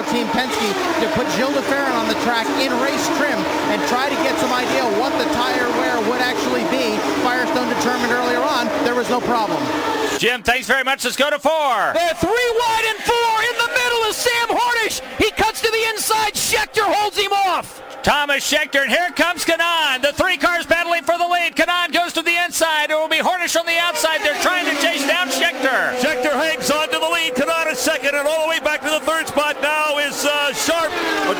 Aero Team Penske to put Gilles de Ferran on the track in race trim and try to get some idea what the tire wear would actually be. Firestone determined earlier on there was no problem. Jim, thanks very much. Let's go to 4. They're 3 wide and 4. In the middle is Sam Hornish. He cuts to the inside. Scheckter holds him off. Thomas Scheckter, and here comes Kanaan. The 3 cars battling for the lead. Kanaan goes to the inside. It will be Hornish on the outside. They're trying to chase down Scheckter. Scheckter hangs on to the lead. Kanaan is second, and all the way back to the 3rd spot now is Sharp.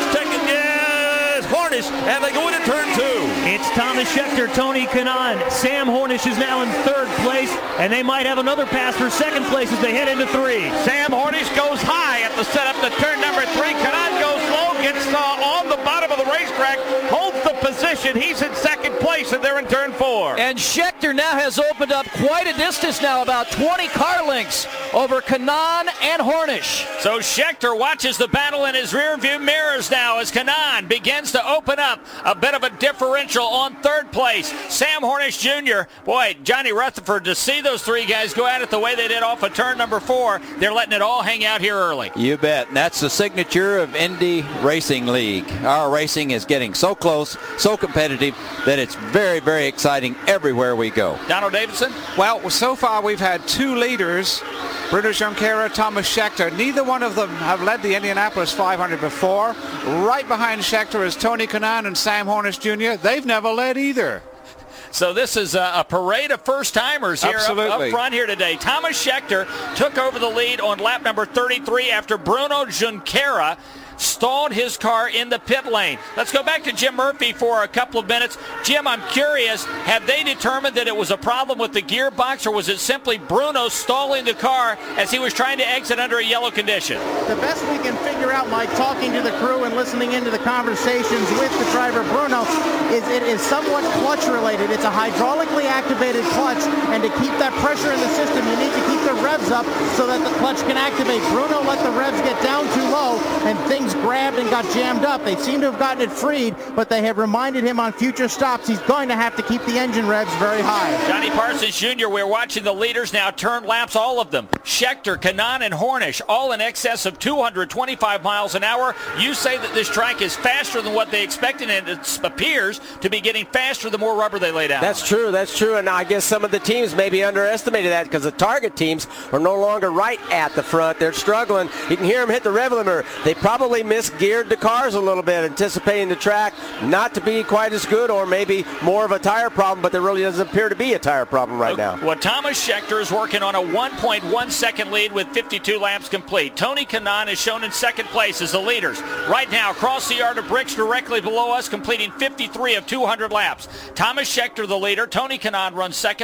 Is Hornish, and they go into turn 2. It's Thomas Scheckter, Tony Kanaan. Sam Hornish is now in 3rd place, and they might have another pass for 2nd place as they head into 3. Sam Hornish goes high at the setup to turn number 3. Kanaan goes low, gets on the bottom of the racetrack, holds the position. He's in 2nd place, and they're in turn 4. And Scheckter now has opened up quite a distance now, about 20 car lengths over Kanaan and Hornish. So Scheckter watches the battle in his rearview mirrors now as Kanaan begins to open up a bit of a differential on 3rd place. Sam Hornish Jr., boy, Johnny Rutherford, to see those 3 guys go at it the way they did off of turn number 4, they're letting it all hang out here early. You bet. And that's the signature of Indy Racing League. Our racing is getting so close, so competitive, that it's very, very exciting everywhere we go. Donald Davidson? Well, so far we've had 2 leaders, Bruno Junqueira, Thomas Scheckter. Neither one of them have led the Indianapolis 500 before. Right behind Scheckter is Tony Kanaan and Sam Hornish Jr. They've never led either. So this is a parade of first-timers here up front here today. Thomas Scheckter took over the lead on lap number 33 after Bruno Junqueira stalled his car in the pit lane. Let's go back to Jim Murphy for a couple of minutes. Jim, I'm curious, have they determined that it was a problem with the gearbox, or was it simply Bruno stalling the car as he was trying to exit under a yellow condition? The best we can figure out, Mike, talking to the crew and listening into the conversations with the driver Bruno, is it is somewhat clutch related. It's a hydraulically activated clutch, and to keep that pressure in the system, you need to keep the revs up so that the clutch can activate. Bruno let the revs get down too low, and things grabbed and got jammed up. They seem to have gotten it freed, but they have reminded him on future stops he's going to have to keep the engine revs very high. Johnny Parsons Jr., we're watching the leaders now turn laps, all of them. Scheckter, Kanaan, and Hornish, all in excess of 225 miles an hour. You say that this track is faster than what they expected, and it appears to be getting faster the more rubber they lay down. That's true, and I guess some of the teams maybe underestimated that because the target teams are no longer right at the front. They're struggling. You can hear them hit the rev limiter. They probably misgeared the cars a little bit, anticipating the track not to be quite as good, or maybe more of a tire problem, but there really doesn't appear to be a tire problem right now. Well, Thomas Scheckter is working on a 1.1 second lead with 52 laps complete. Tony Kanaan is shown in 2nd place as the leaders. Right now, across the yard of bricks directly below us, completing 53 of 200 laps. Thomas Scheckter, the leader. Tony Kanaan runs 2nd,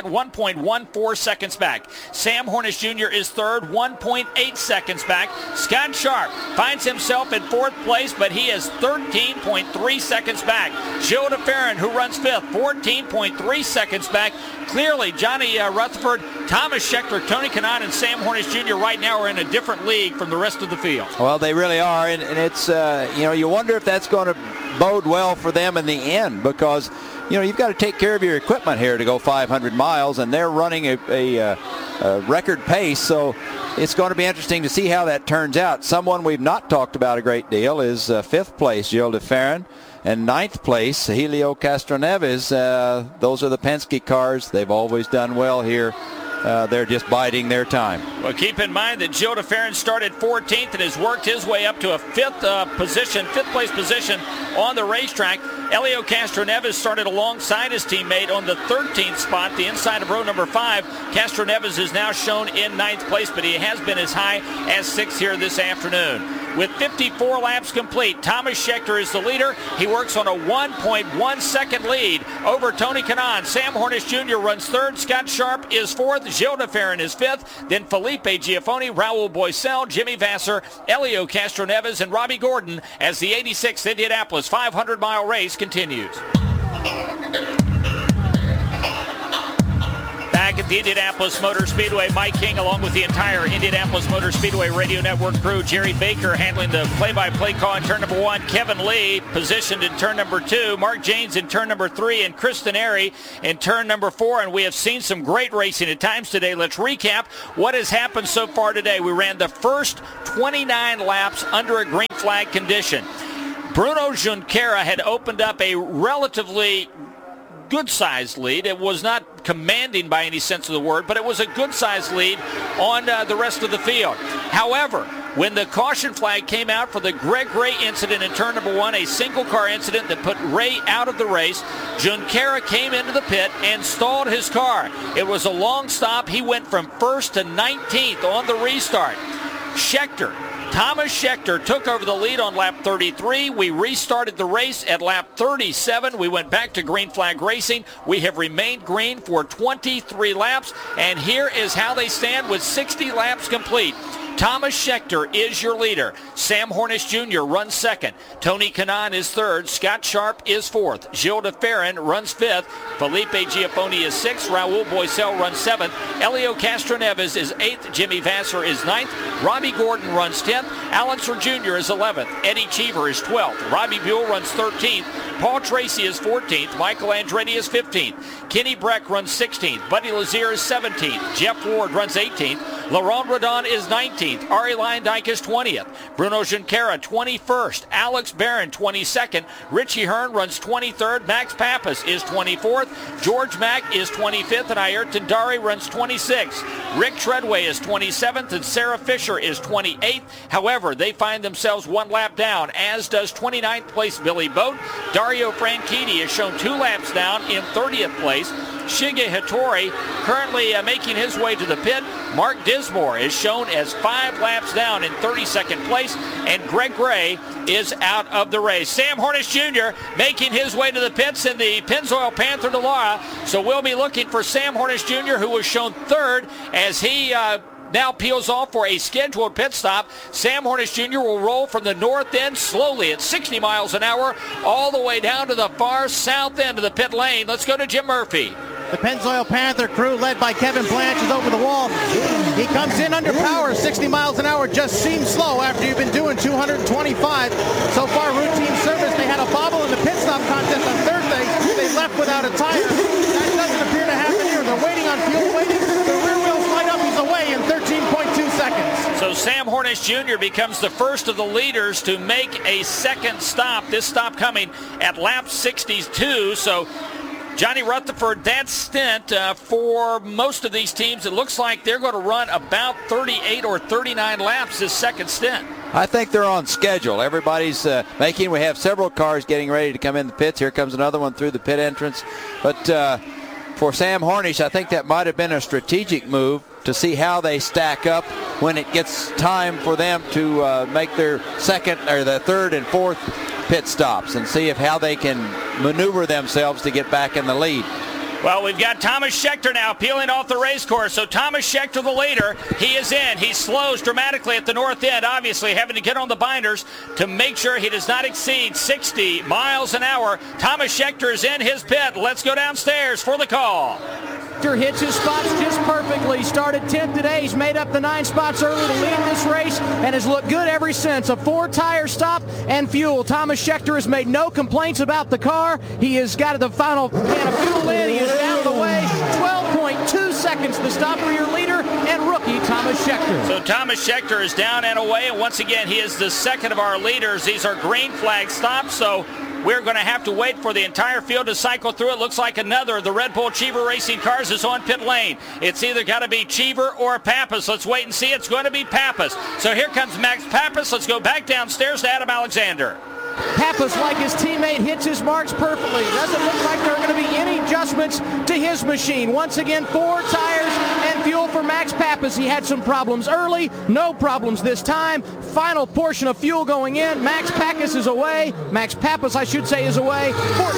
1.14 seconds back. Sam Hornish Jr. is 3rd, 1.8 seconds back. Scott Sharp finds himself in 4th place, but he is 13.3 seconds back. Gilles de Ferran, who runs 5th, 14.3 seconds back. Clearly, Johnny Rutherford, Thomas Scheckter, Tony Kanaan, and Sam Hornish Jr. right now are in a different league from the rest of the field. Well, they really are, and it's, you wonder if that's going to bode well for them in the end, because, you've got to take care of your equipment here to go 500 miles, and they're running a record pace, so it's going to be interesting to see how that turns out. Someone we've not talked about a great deal is 5th place, Gilles de Ferran, and 9th place, Helio Castroneves. Those are the Penske cars. They've always done well here. They're just biding their time. Well, keep in mind that Gilles de Ferran started 14th and has worked his way up to a 5th place position on the racetrack. Helio Castroneves started alongside his teammate on the 13th spot, the inside of row number 5. Castroneves is now shown in 9th place, but he has been as high as 6th here this afternoon. With 54 laps complete, Thomas Scheckter is the leader. He works on a 1.1 second lead over Tony Kanaan. Sam Hornish Jr. runs 3rd. Scott Sharp is 4th. Gilles de Ferran is 5th. Then Felipe Giafoni, Raul Boesel, Jimmy Vasser, Helio Castroneves, and Robbie Gordon as the 86th Indianapolis 500-mile race continues. Back at at the Indianapolis Motor Speedway. Mike King along with the entire Indianapolis Motor Speedway Radio Network crew. Jerry Baker handling the play-by-play call in turn number 1. Kevin Lee positioned in turn number 2. Mark Janes in turn number 3. And Kristen Airy in turn number 4. And we have seen some great racing at times today. Let's recap what has happened so far today. We ran the first 29 laps under a green flag condition. Bruno Junqueira had opened up a relatively good-sized lead. It was not commanding by any sense of the word, but it was a good-sized lead on the rest of the field. However, when the caution flag came out for the Greg Ray incident in turn number 1, a single-car incident that put Ray out of the race, Junqueira came into the pit and stalled his car. It was a long stop. He went from 1st to 19th on the restart. Thomas Scheckter took over the lead on lap 33. We restarted the race at lap 37. We went back to green flag racing. We have remained green for 23 laps, and here is how they stand with 60 laps complete. Thomas Scheckter is your leader. Sam Hornish Jr. runs second. Tony Kanaan is third. Scott Sharp is fourth. Gilles de Ferran runs fifth. Felipe Giaffoni is sixth. Raul Boisel runs seventh. Elio Castroneves is eighth. Jimmy Vasser is ninth. Robbie Gordon runs 10th. Alan Sir Jr. is 11th. Eddie Cheever is 12th. Robbie Buell runs 13th. Paul Tracy is 14th. Michael Andretti is 15th. Kenny Breck runs 16th. Buddy Lazier is 17th. Jeff Ward runs 18th. Laurent Redon is 19th. Ari Leyendyke is 20th. Bruno Junqueira 21st. Alex Barron 22nd. Richie Hearn runs 23rd. Max Pappas is 24th. George Mack is 25th. And Ayrton Dari runs 26th. Rick Treadway is 27th. And Sarah Fisher is 28th. However, they find themselves one lap down, as does 29th place Billy Boat. Dario Franchitti is shown 2 laps down in 30th place. Shige Hattori currently making his way to the pit. Mark Dismore is shown as 5 laps down in 32nd place, and Greg Gray is out of the race. Sam Hornish Jr. making his way to the pits in the Pennzoil Panther Dallara, so we'll be looking for Sam Hornish Jr., who was shown third as he now peels off for a scheduled pit stop. Sam Hornish Jr. will roll from the north end slowly at 60 miles an hour all the way down to the far south end of the pit lane. Let's go to Jim Murphy. The Pennzoil Panther crew, led by Kevin Blanche, is over the wall. He comes in under power. 60 miles an hour just seems slow after you've been doing 225. So far, routine service. They had a bobble in the pit stop contest on Thursday. They left without a tire. That doesn't appear to happen here. They're waiting on fuel, waiting. The rear wheels light up. He's away in 13.2 seconds. So Sam Hornish Jr. becomes the first of the leaders to make a second stop. This stop coming at lap 62. So Johnny Rutherford, that stint for most of these teams, it looks like they're going to run about 38 or 39 laps this second stint. I think they're on schedule. Everybody's we have several cars getting ready to come in the pits. Here comes another one through the pit entrance. But for Sam Hornish, I think that might have been a strategic move to see how they stack up when it gets time for them to make their second or the third and fourth pit stops and see how they can maneuver themselves to get back in the lead. Well, we've got Thomas Scheckter now peeling off the race course. So Thomas Scheckter, the leader, he is in. He slows dramatically at the north end, obviously having to get on the binders to make sure he does not exceed 60 miles an hour. Thomas Scheckter is in his pit. Let's go downstairs for the call. Hits his spots just perfectly. Started 10th today. He's made up the 9 spots early to lead this race and has looked good ever since. A 4-tire stop and fuel. Thomas Scheckter has made no complaints about the car. He has got the final can of fuel in. He is down the way. 12.2 seconds to stop for your leader and rookie Thomas Scheckter. So Thomas Scheckter is down and away, and once again he is the second of our leaders. These are green flag stops, so we're going to have to wait for the entire field to cycle through. It looks like another of the Red Bull Cheever Racing cars is on pit lane. It's either got to be Cheever or Pappas. Let's wait and see. It's going to be Pappas. So here comes Max Pappas. Let's go back downstairs to Adam Alexander. Pappas, like his teammate, hits his marks perfectly. Doesn't look like there are going to be any adjustments to his machine. Once again, 4 tires and fuel for Max Pappas. He had some problems early, no problems this time. Final portion of fuel going in. Max Pappas is away. Max Pappas, I should say, is away.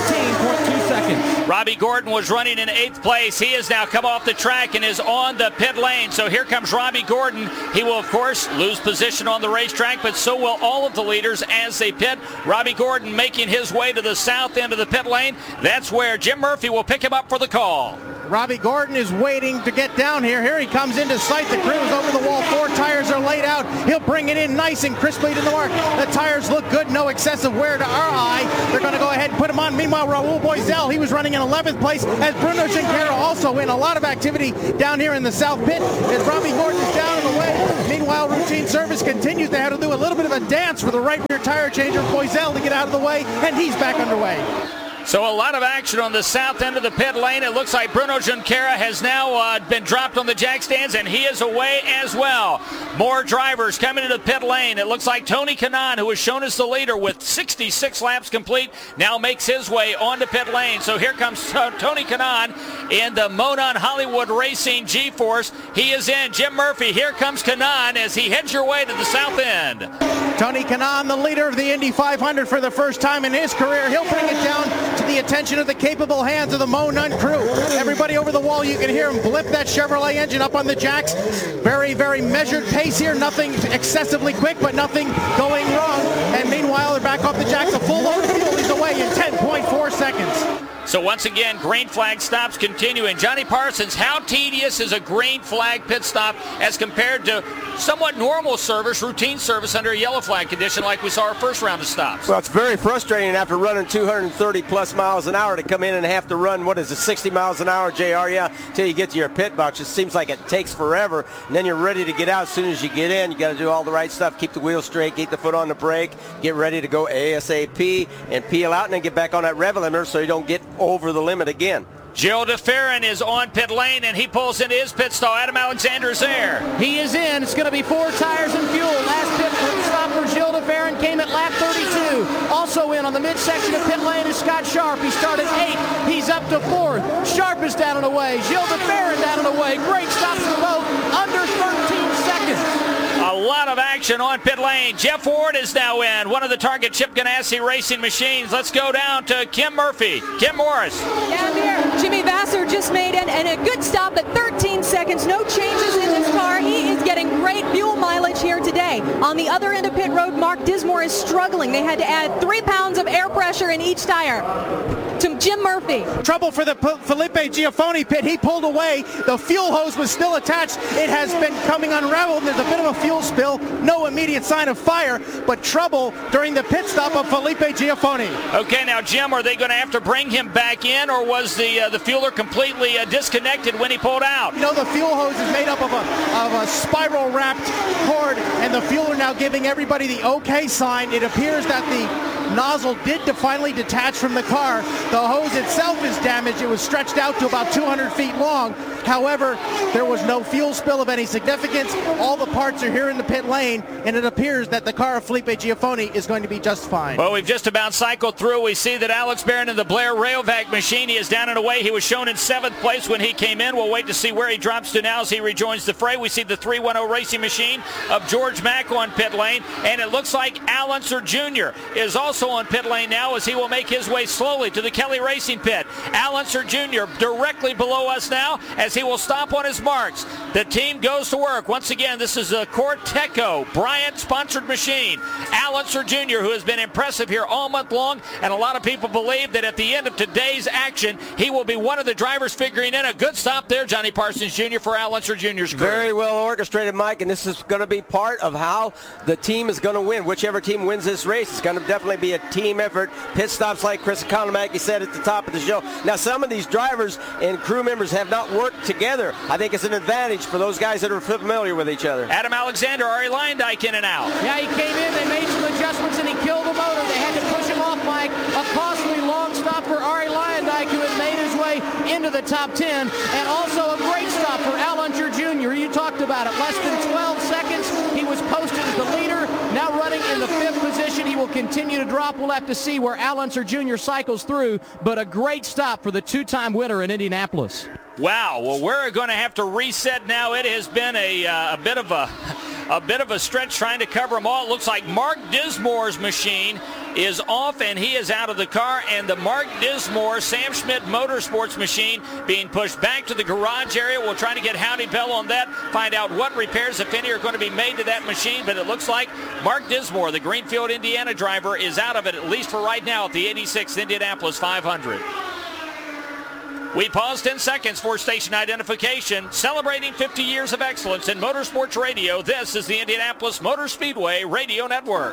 14.2 seconds. Robbie Gordon was running in 8th place. He has now come off the track and is on the pit lane. So here comes Robbie Gordon. He will, of course, lose position on the racetrack, but so will all of the leaders as they pit. Robbie Gordon making his way to the south end of the pit lane. That's where Jim Murphy will pick him up for the call. Robbie Gordon is waiting to get down here. Here he comes into sight. The crew is over the wall. 4 tires are laid out. He'll bring it in nice and crisply to the mark. The tires look good. No excessive wear to our eye. They're going to go ahead and put him on. Meanwhile, Raul Boisel, he was running in 11th place as Bruno Junqueira also in. A lot of activity down here in the South Pit as Robbie Gordon is down and away. Meanwhile, routine service continues. They have to do a little bit of a dance for the right rear tire changer. Boisel to get out of the way, and he's back underway. So a lot of action on the south end of the pit lane. It looks like Bruno Junqueira has now been dropped on the jack stands, and he is away as well. More drivers coming into the pit lane. It looks like Tony Kanaan, who was shown as the leader with 66 laps complete, now makes his way onto pit lane. So here comes Tony Kanaan in the Monon Hollywood Racing G-Force. He is in. Jim Murphy, here comes Kanaan as he heads your way to the south end. Tony Kanaan, the leader of the Indy 500 for the first time in his career. He'll bring it down to the attention of the capable hands of the Monon crew. Everybody over the wall, you can hear him blip that Chevrolet engine up on the jacks. Very, very measured pace here. Nothing excessively quick, but nothing going wrong. And meanwhile, they're back off the jacks. A full load of fuel is away in 10.4 seconds. So once again, green flag stops continuing. Johnny Parsons, how tedious is a green flag pit stop as compared to somewhat normal service, routine service under a yellow flag condition like we saw our first round of stops? Well, it's very frustrating after running 230 plus miles an hour to come in and have to run, 60 miles an hour, JR, yeah, until you get to your pit box. It seems like it takes forever, and then you're ready to get out. As soon as you get in, you got to do all the right stuff, keep the wheel straight, keep the foot on the brake, get ready to go ASAP, and peel out and then get back on that rev limiter so you don't get over the limit again. Gilles de Ferran is on pit lane, and he pulls into his pit stall. Adam Alexander is there. He is in. It's going to be 4 tires and fuel. Last pit stop for Gilles de Ferran came at lap 32. Also in on the midsection of pit lane is Scott Sharp. He started 8th. He's up to 4th. Sharp is down and away. Gilles de Ferran down and away. Great stops for both. Under 13 seconds. A lot of action on pit lane. Jeff Ward is now in, one of the Target Chip Ganassi racing machines. Let's go down to Kim Murphy. Kim Morris. Yeah, I'm here. Jimmy Vasser just made and a good stop at 13 seconds. No changes in this car. He is getting great fuel mileage here today. On the other end of pit road, Mark Dismore is struggling. They had to add 3 pounds of air pressure in each tire. To Jim Murphy. Trouble for the Felipe Giafoni pit. He pulled away. The fuel hose was still attached. It has been coming unraveled. There's a bit of a fuel spill. No immediate sign of fire, but trouble during the pit stop of Felipe Giafoni. Okay, now, Jim, are they going to have to bring him back in, or was the fueler completely disconnected when he pulled out? You know, the fuel hose is made up of a spiral-wrapped cord, and the fueler now giving everybody the okay sign. It appears that the nozzle did finally detach from the car. The hose itself is damaged. It was stretched out to about 200 feet long. However, there was no fuel spill of any significance. All the parts are here in the pit lane, and it appears that the car of Felipe Giafoni is going to be just fine. Well, we've just about cycled through. We see that Alex Barron in the Blair Rayovac machine, he is down and away. He was shown in 7th place when he came in. We'll wait to see where he drops to now as he rejoins the fray. We see the 310 racing machine of George Mack on pit lane, and it looks like Al Unser Jr. is also on pit lane now as he will make his way slowly to the Kelly Racing pit. Al Unser Jr. directly below us now as he will stop on his marks. The team goes to work. Once again, this is a Corteco Bryant-sponsored machine. Al Unser Jr., who has been impressive here all month long, and a lot of people believe that at the end of today's action, he will be one of the drivers figuring in. A good stop there, Johnny Parsons Jr., for Al Unser Jr.'s career. Very well orchestrated, Mike, and this is going to be part of how the team is going to win. Whichever team wins this race, it's going to definitely be a team effort. Pit stops like Chris Economaki said at the top of the show. Now, some of these drivers and crew members have not worked together. I think it's an advantage for those guys that are familiar with each other. Adam Alexander, Ari Leyendijk in and out. Yeah, he came in, they made some adjustments, and he killed the motor. They had to push him off, Mike. A costly long stop for Ari Leyendijk, who had made his way into the top 10, and also a great stop for Al Unser Jr. You talked about it. Less than 12 seconds. He was posted as the leader, now running in the 5th position. He will continue to drop. We'll have to see where Al Unser Jr. cycles through, but a great stop for the 2-time winner in Indianapolis. Wow, well, we're going to have to reset now. It has been a bit of a stretch trying to cover them all. It looks like Mark Dismore's machine is off, and he is out of the car, and the Mark Dismore Sam Schmidt Motorsports machine being pushed back to the garage area. We'll try to get Howdy Bell on that, find out what repairs, if any, are going to be made to that machine, but it looks like Mark Dismore, the Greenfield, Indiana driver, is out of it, at least for right now, at the 86th Indianapolis 500. We pause 10 seconds for station identification. Celebrating 50 years of excellence in motorsports radio, this is the Indianapolis Motor Speedway Radio Network.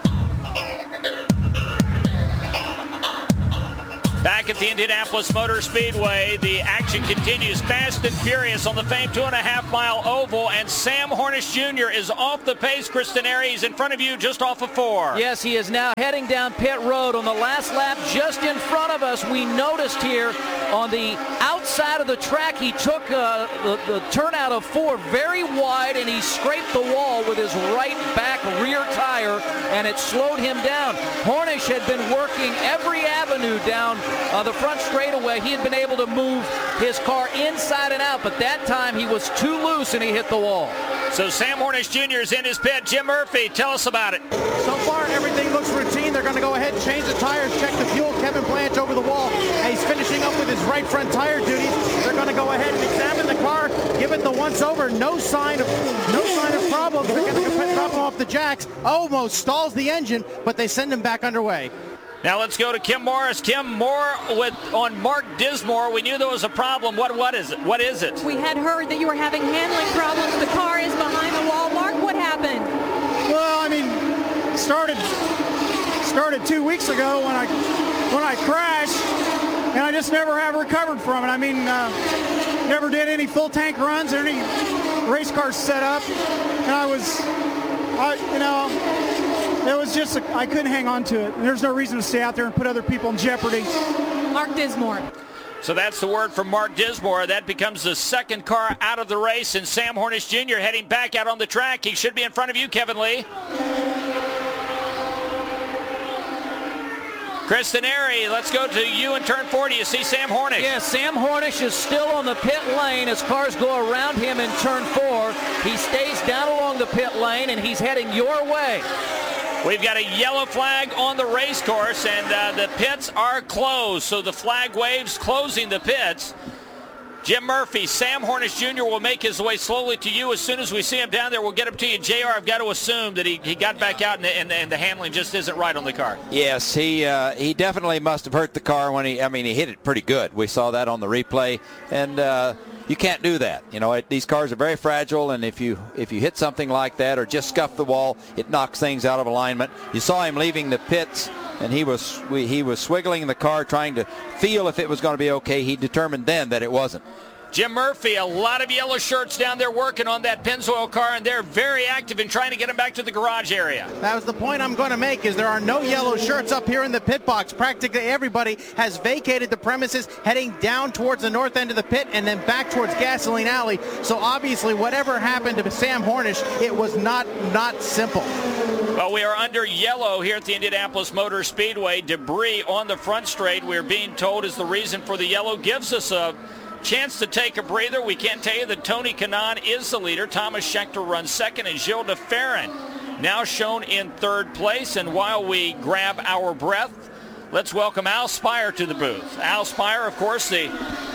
Back at the Indianapolis Motor Speedway, the action continues fast and furious on the famed 2.5-mile oval, and Sam Hornish Jr. is off the pace. Kristen Airy, he's in front of you just off of 4. Yes, he is now heading down pit road on the last lap just in front of us. We noticed here on the outside of the track, he took the turnout of 4 very wide, and he scraped the wall with his right back rear tire, and it slowed him down. Hornish had been working every avenue down the front straightaway. He had been able to move his car inside and out, but that time he was too loose and he hit the wall. So Sam Hornish Jr. is in his pit. Jim Murphy, tell us about it. So far, everything looks routine. They're going to go ahead and change the tires, check the fuel. Kevin Blanche over the wall. And he's finishing up with his right front tire duties. They're going to go ahead and examine the car, give it the once over. No sign of problems. They're going to drop him off the jacks. Almost stalls the engine, but they send him back underway. Now let's go to Kim Morris. Kim, more on Mark Dismore. We knew there was a problem. What is it? What is it? We had heard that you were having handling problems. The car is behind the wall. Mark, what happened? Well, I mean, started 2 weeks ago when I crashed, and I just never have recovered from it. I mean, never did any full tank runs or any race car setup, and it was just, I couldn't hang on to it. And there's no reason to stay out there and put other people in jeopardy. Mark Dismore. So that's the word from Mark Dismore. That becomes the second car out of the race, and Sam Hornish Jr. heading back out on the track. He should be in front of you, Kevin Lee. Kristen Airy, let's go to you in turn 4. Do you see Sam Hornish? Yes, Sam Hornish is still on the pit lane as cars go around him in turn 4. He stays down along the pit lane, and he's heading your way. We've got a yellow flag on the race course, and the pits are closed. So the flag waves closing the pits. Jim Murphy, Sam Hornish Jr. will make his way slowly to you. As soon as we see him down there, we'll get him to you. JR, I've got to assume that he got back out and the handling just isn't right on the car. Yes, he definitely must have hurt the car when he hit it pretty good. We saw that on the replay, and you can't do that. You know, these cars are very fragile, and if you hit something like that or just scuff the wall, it knocks things out of alignment. You saw him leaving the pits, and he was swiggling the car, trying to feel if it was going to be okay. He determined then that it wasn't. Jim Murphy, a lot of yellow shirts down there working on that Pennzoil car, and they're very active in trying to get him back to the garage area. That was the point I'm going to make, is there are no yellow shirts up here in the pit box. Practically everybody has vacated the premises, heading down towards the north end of the pit and then back towards Gasoline Alley. So obviously whatever happened to Sam Hornish, it was not simple. Well, we are under yellow here at the Indianapolis Motor Speedway. Debris on the front straight, we're being told, is the reason for the yellow. Gives us a chance to take a breather. We can tell you that Tony Kanaan is the leader. Thomas Scheckter runs second, and Gilles de Ferran now shown in third place. And while we grab our breath, let's welcome Al Spire to the booth. Al Spire, of course, the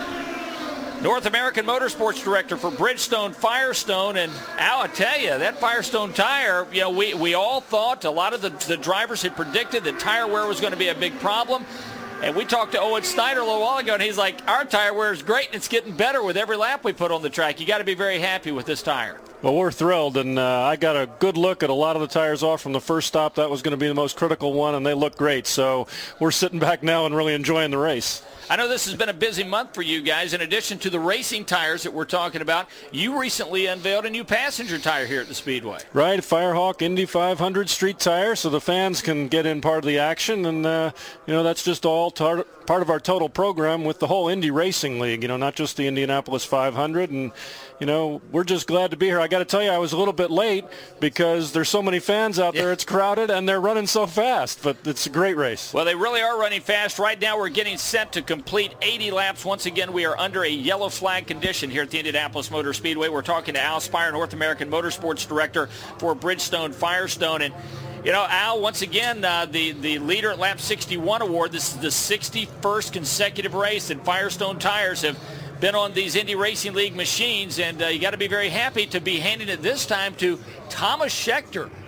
North American Motorsports Director for Bridgestone Firestone. And Al, I tell you, that Firestone tire, you know, we all thought, a lot of the drivers had predicted that tire wear was going to be a big problem. And we talked to Owen Snyder a little while ago, and he's like, our tire wear is great, and it's getting better with every lap we put on the track. You got to be very happy with this tire. Well, we're thrilled, and I got a good look at a lot of the tires off from the first stop. That was going to be the most critical one, and they look great. So we're sitting back now and really enjoying the race. I know this has been a busy month for you guys. In addition to the racing tires that we're talking about, you recently unveiled a new passenger tire here at the Speedway. Right, Firehawk Indy 500 street tire, so the fans can get in part of the action. And, that's just all part of our total program with the whole Indy Racing League, not just the Indianapolis 500. And, we're just glad to be here. I got to tell you, I was a little bit late because there's so many fans out there. It's crowded, and they're running so fast. But it's a great race. Well, they really are running fast. Right now we're getting set to complete 80 laps. Once again, we are under a yellow flag condition here at the Indianapolis Motor Speedway. We're talking to Al Spire, North American Motorsports Director for Bridgestone Firestone. And Al, once again, the leader at Lap 61 award. This is the 61st consecutive race that Firestone tires have been on these Indy Racing League machines, and you got to be very happy to be handing it this time to Thomas Scheckter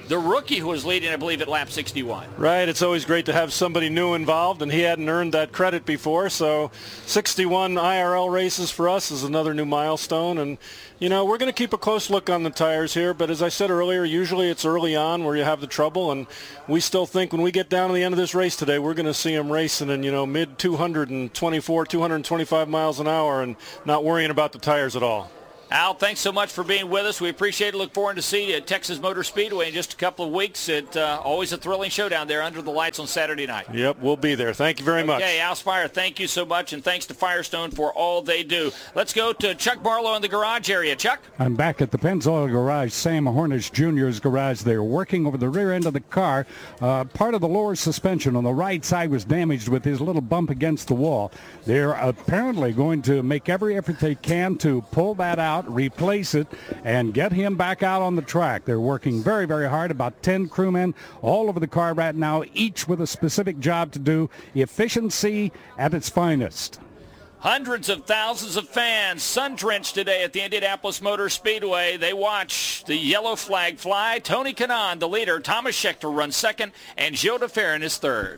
the rookie who was leading, I believe, at lap 61. Right. It's always great to have somebody new involved, and he hadn't earned that credit before. So 61 IRL races for us is another new milestone. And, you know, we're going to keep a close look on the tires here. But as I said earlier, usually it's early on where you have the trouble. And we still think when we get down to the end of this race today, we're going to see him racing in, you know, mid 224, 225 miles an hour and not worrying about the tires at all. Al, thanks so much for being with us. We appreciate it. Look forward to seeing you at Texas Motor Speedway in just a couple of weeks. It's always a thrilling showdown there under the lights on Saturday night. Yep, we'll be there. Thank you very much. Okay, Al Spire, thank you so much, and thanks to Firestone for all they do. Let's go to Chuck Barlow in the garage area. Chuck? I'm back at the Pennzoil garage, Sam Hornish Jr.'s garage. They're working over the rear end of the car. Part of the lower suspension on the right side was damaged with his little bump against the wall. They're apparently going to make every effort they can to pull that out, replace it, and get him back out on the track. They're working very, very hard. About 10 crewmen all over the car right now, each with a specific job to do. Efficiency at its finest. Hundreds of thousands of fans sun-drenched today at the Indianapolis Motor Speedway. They watch the yellow flag fly. Tony Kanaan, the leader. Thomas Scheckter runs second, and Gilles de Ferran is third.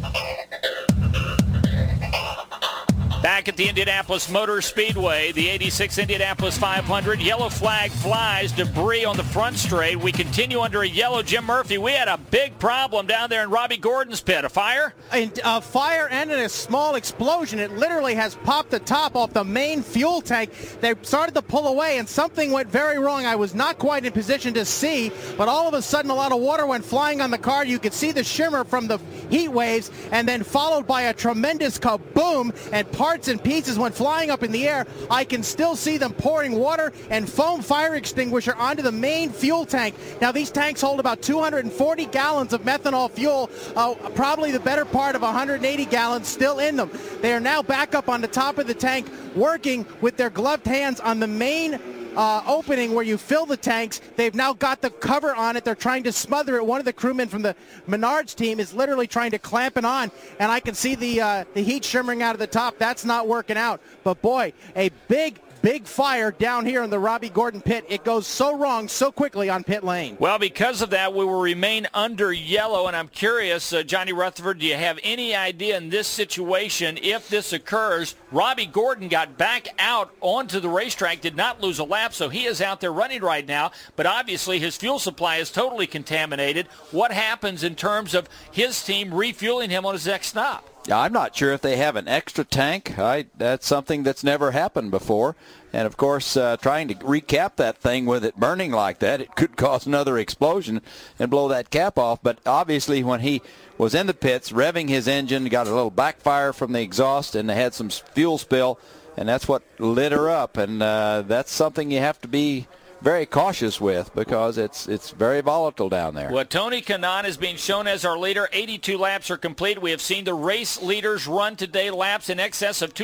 Back at the Indianapolis Motor Speedway, the 86 Indianapolis 500, yellow flag flies, debris on the front straight. We continue under a yellow. Jim Murphy, we had a big problem down there in Robbie Gordon's pit. A fire? A fire and a small explosion. It literally has popped the top off the main fuel tank. They started to pull away, and something went very wrong. I was not quite in position to see, but all of a sudden a lot of water went flying on the car. You could see the shimmer from the heat waves, and then followed by a tremendous kaboom, and parts and pieces went flying up in the air. I can still see them pouring water and foam fire extinguisher onto the main fuel tank. Now, these tanks hold about 240 gallons of methanol fuel, probably the better part of 180 gallons still in them. They are now back up on the top of the tank, working with their gloved hands on the main opening where you fill the tanks. They've now got the cover on it. They're trying to smother it. One of the crewmen from the Menards team is literally trying to clamp it on, and I can see the heat shimmering out of the top. That's not working out. But boy, a big fire down here in the Robbie Gordon pit. It goes so wrong so quickly on pit lane. Well, because of that, we will remain under yellow, and I'm curious, Johnny Rutherford, do you have any idea in this situation, if this occurs? Robbie Gordon got back out onto the racetrack, did not lose a lap, so he is out there running right now, but obviously his fuel supply is totally contaminated. What happens in terms of his team refueling him on his next stop? Yeah, I'm not sure if they have an extra tank. That's something that's never happened before. And, of course, trying to recap that thing with it burning like that, it could cause another explosion and blow that cap off. But obviously when he was in the pits, revving his engine, got a little backfire from the exhaust, and they had some fuel spill, and that's what lit her up. And that's something you have to be very cautious with because it's very volatile down there. Well, Tony Kanaan is being shown as our leader. 82 laps are complete. We have seen the race leaders run today laps in excess of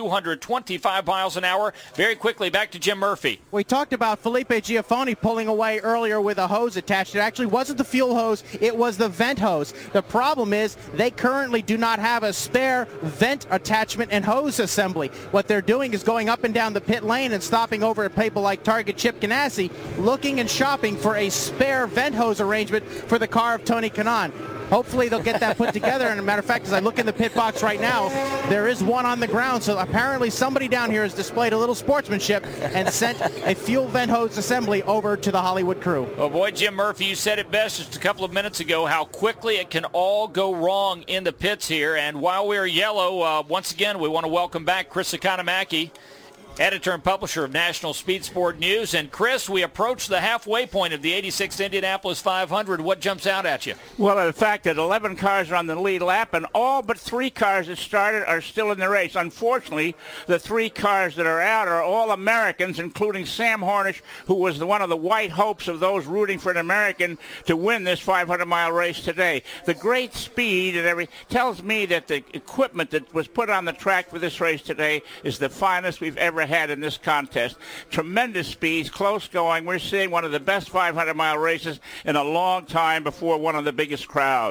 225 miles an hour. Very quickly, back to Jim Murphy. We talked about Felipe Giafoni pulling away earlier with a hose attached. It actually wasn't the fuel hose. It was the vent hose. The problem is they currently do not have a spare vent attachment and hose assembly. What they're doing is going up and down the pit lane and stopping over at people like Target Chip Ganassi, looking and shopping for a spare vent hose arrangement for the car of Tony Kanaan. Hopefully they'll get that put together. And a matter of fact, as I look in the pit box right now, there is one on the ground. So apparently somebody down here has displayed a little sportsmanship and sent a fuel vent hose assembly over to the Hollywood crew. Oh boy, Jim Murphy, you said it best just a couple of minutes ago, how quickly it can all go wrong in the pits here. And while we're yellow, once again, we want to welcome back Chris Economaki, editor and publisher of National Speed Sport News. And Chris, we approach the halfway point of the 86th Indianapolis 500. What jumps out at you? Well, the fact that 11 cars are on the lead lap and all but 3 cars that started are still in the race. Unfortunately, the 3 cars that are out are all Americans, including Sam Hornish, who was one of the white hopes of those rooting for an American to win this 500-mile race today. The great speed and everything tells me that the equipment that was put on the track for this race today is the finest we've ever had in this contest. Tremendous speeds, close going. We're seeing one of the best 500-mile races in a long time before one of the biggest crowds.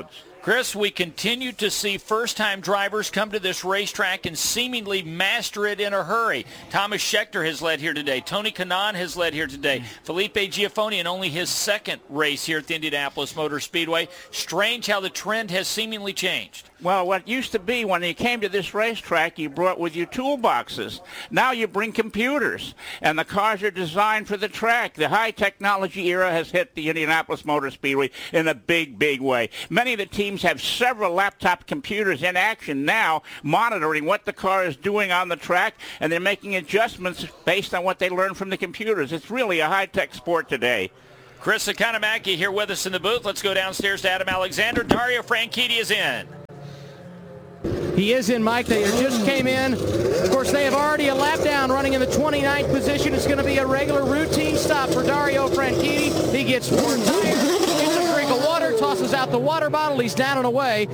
Chris, we continue to see first-time drivers come to this racetrack and seemingly master it in a hurry. Thomas Scheckter has led here today. Tony Kanaan has led here today. Felipe Giafoni in only his second race here at the Indianapolis Motor Speedway. Strange how the trend has seemingly changed. Well, what used to be when you came to this racetrack, you brought with you toolboxes. Now you bring computers, and the cars are designed for the track. The high technology era has hit the Indianapolis Motor Speedway in a big, big way. Many of the teams have several laptop computers in action now monitoring what the car is doing on the track, and they're making adjustments based on what they learn from the computers. It's really a high-tech sport today. Chris Economaki here with us in the booth. Let's go downstairs to Adam Alexander. Dario Franchitti is in. He is in, Mike. They just came in. Of course, they have already a lap down running in the 29th position. It's going to be a regular routine stop for Dario Franchitti. He gets 4 tires, gets a drink of water, tosses out the water bottle. He's down and away.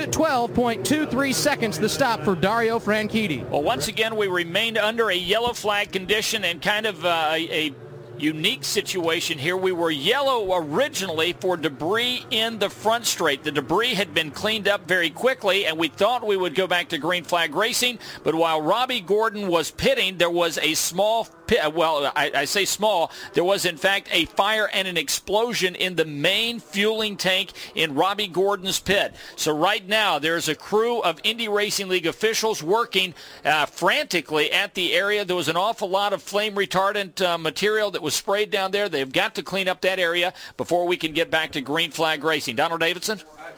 12.23 seconds the stop for Dario Franchitti. Well, once again, we remained under a yellow flag condition and kind of a unique situation here. We were yellow originally for debris in the front straight. The debris had been cleaned up very quickly, and we thought we would go back to green flag racing, but while Robbie Gordon was pitting, there was a small pit. Well, I say small. There was, in fact, a fire and an explosion in the main fueling tank in Robbie Gordon's pit. So right now, there's a crew of Indy Racing League officials working frantically at the area. There was an awful lot of flame retardant material that was sprayed down there. They've got to clean up that area before we can get back to green flag racing. Donald Davidson?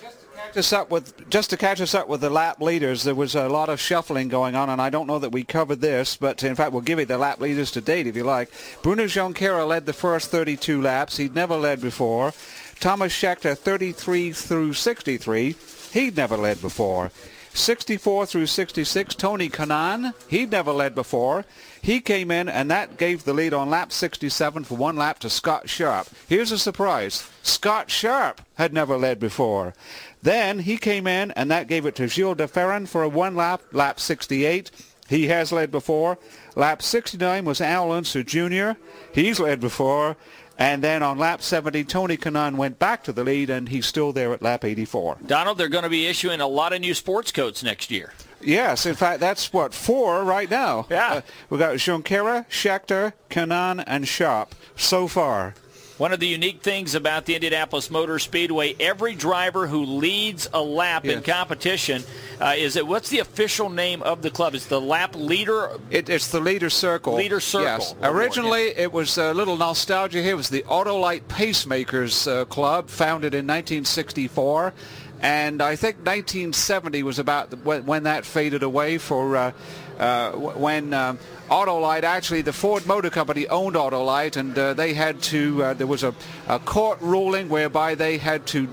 Just to catch us up with the lap leaders, there was a lot of shuffling going on, and I don't know that we covered this, but in fact we'll give you the lap leaders to date if you like. Bruno Junqueira led the first 32 laps. He'd never led before. Thomas Scheckter 33 through 63. He'd never led before. 64 through 66, Tony Kanaan. He'd never led before. He came in, and that gave the lead on lap 67 for 1 lap to Scott Sharp. Here's a surprise. Scott Sharp had never led before. Then he came in, and that gave it to Gilles de Ferran for a 1 lap, lap 68. He has led before. Lap 69 was Al Unser Jr. He's led before. And then on lap 70, Tony Kanaan went back to the lead, and he's still there at lap 84. Donald, they're going to be issuing a lot of new sports coats next year. Yes, in fact, that's, 4 right now. Yeah. We've got Junqueira, Scheckter, Kanaan, and Sharp so far. One of the unique things about the Indianapolis Motor Speedway, every driver who leads a lap in competition, what's the official name of the club? It's the lap leader? It's the Leader Circle. Leader Circle. Yes. Originally, it was a little nostalgia here. It was the Autolite Pacemakers Club, founded in 1964. And I think 1970 was about when that faded away for when Autolite, actually the Ford Motor Company owned Autolite, and they had to, there was a court ruling whereby they had to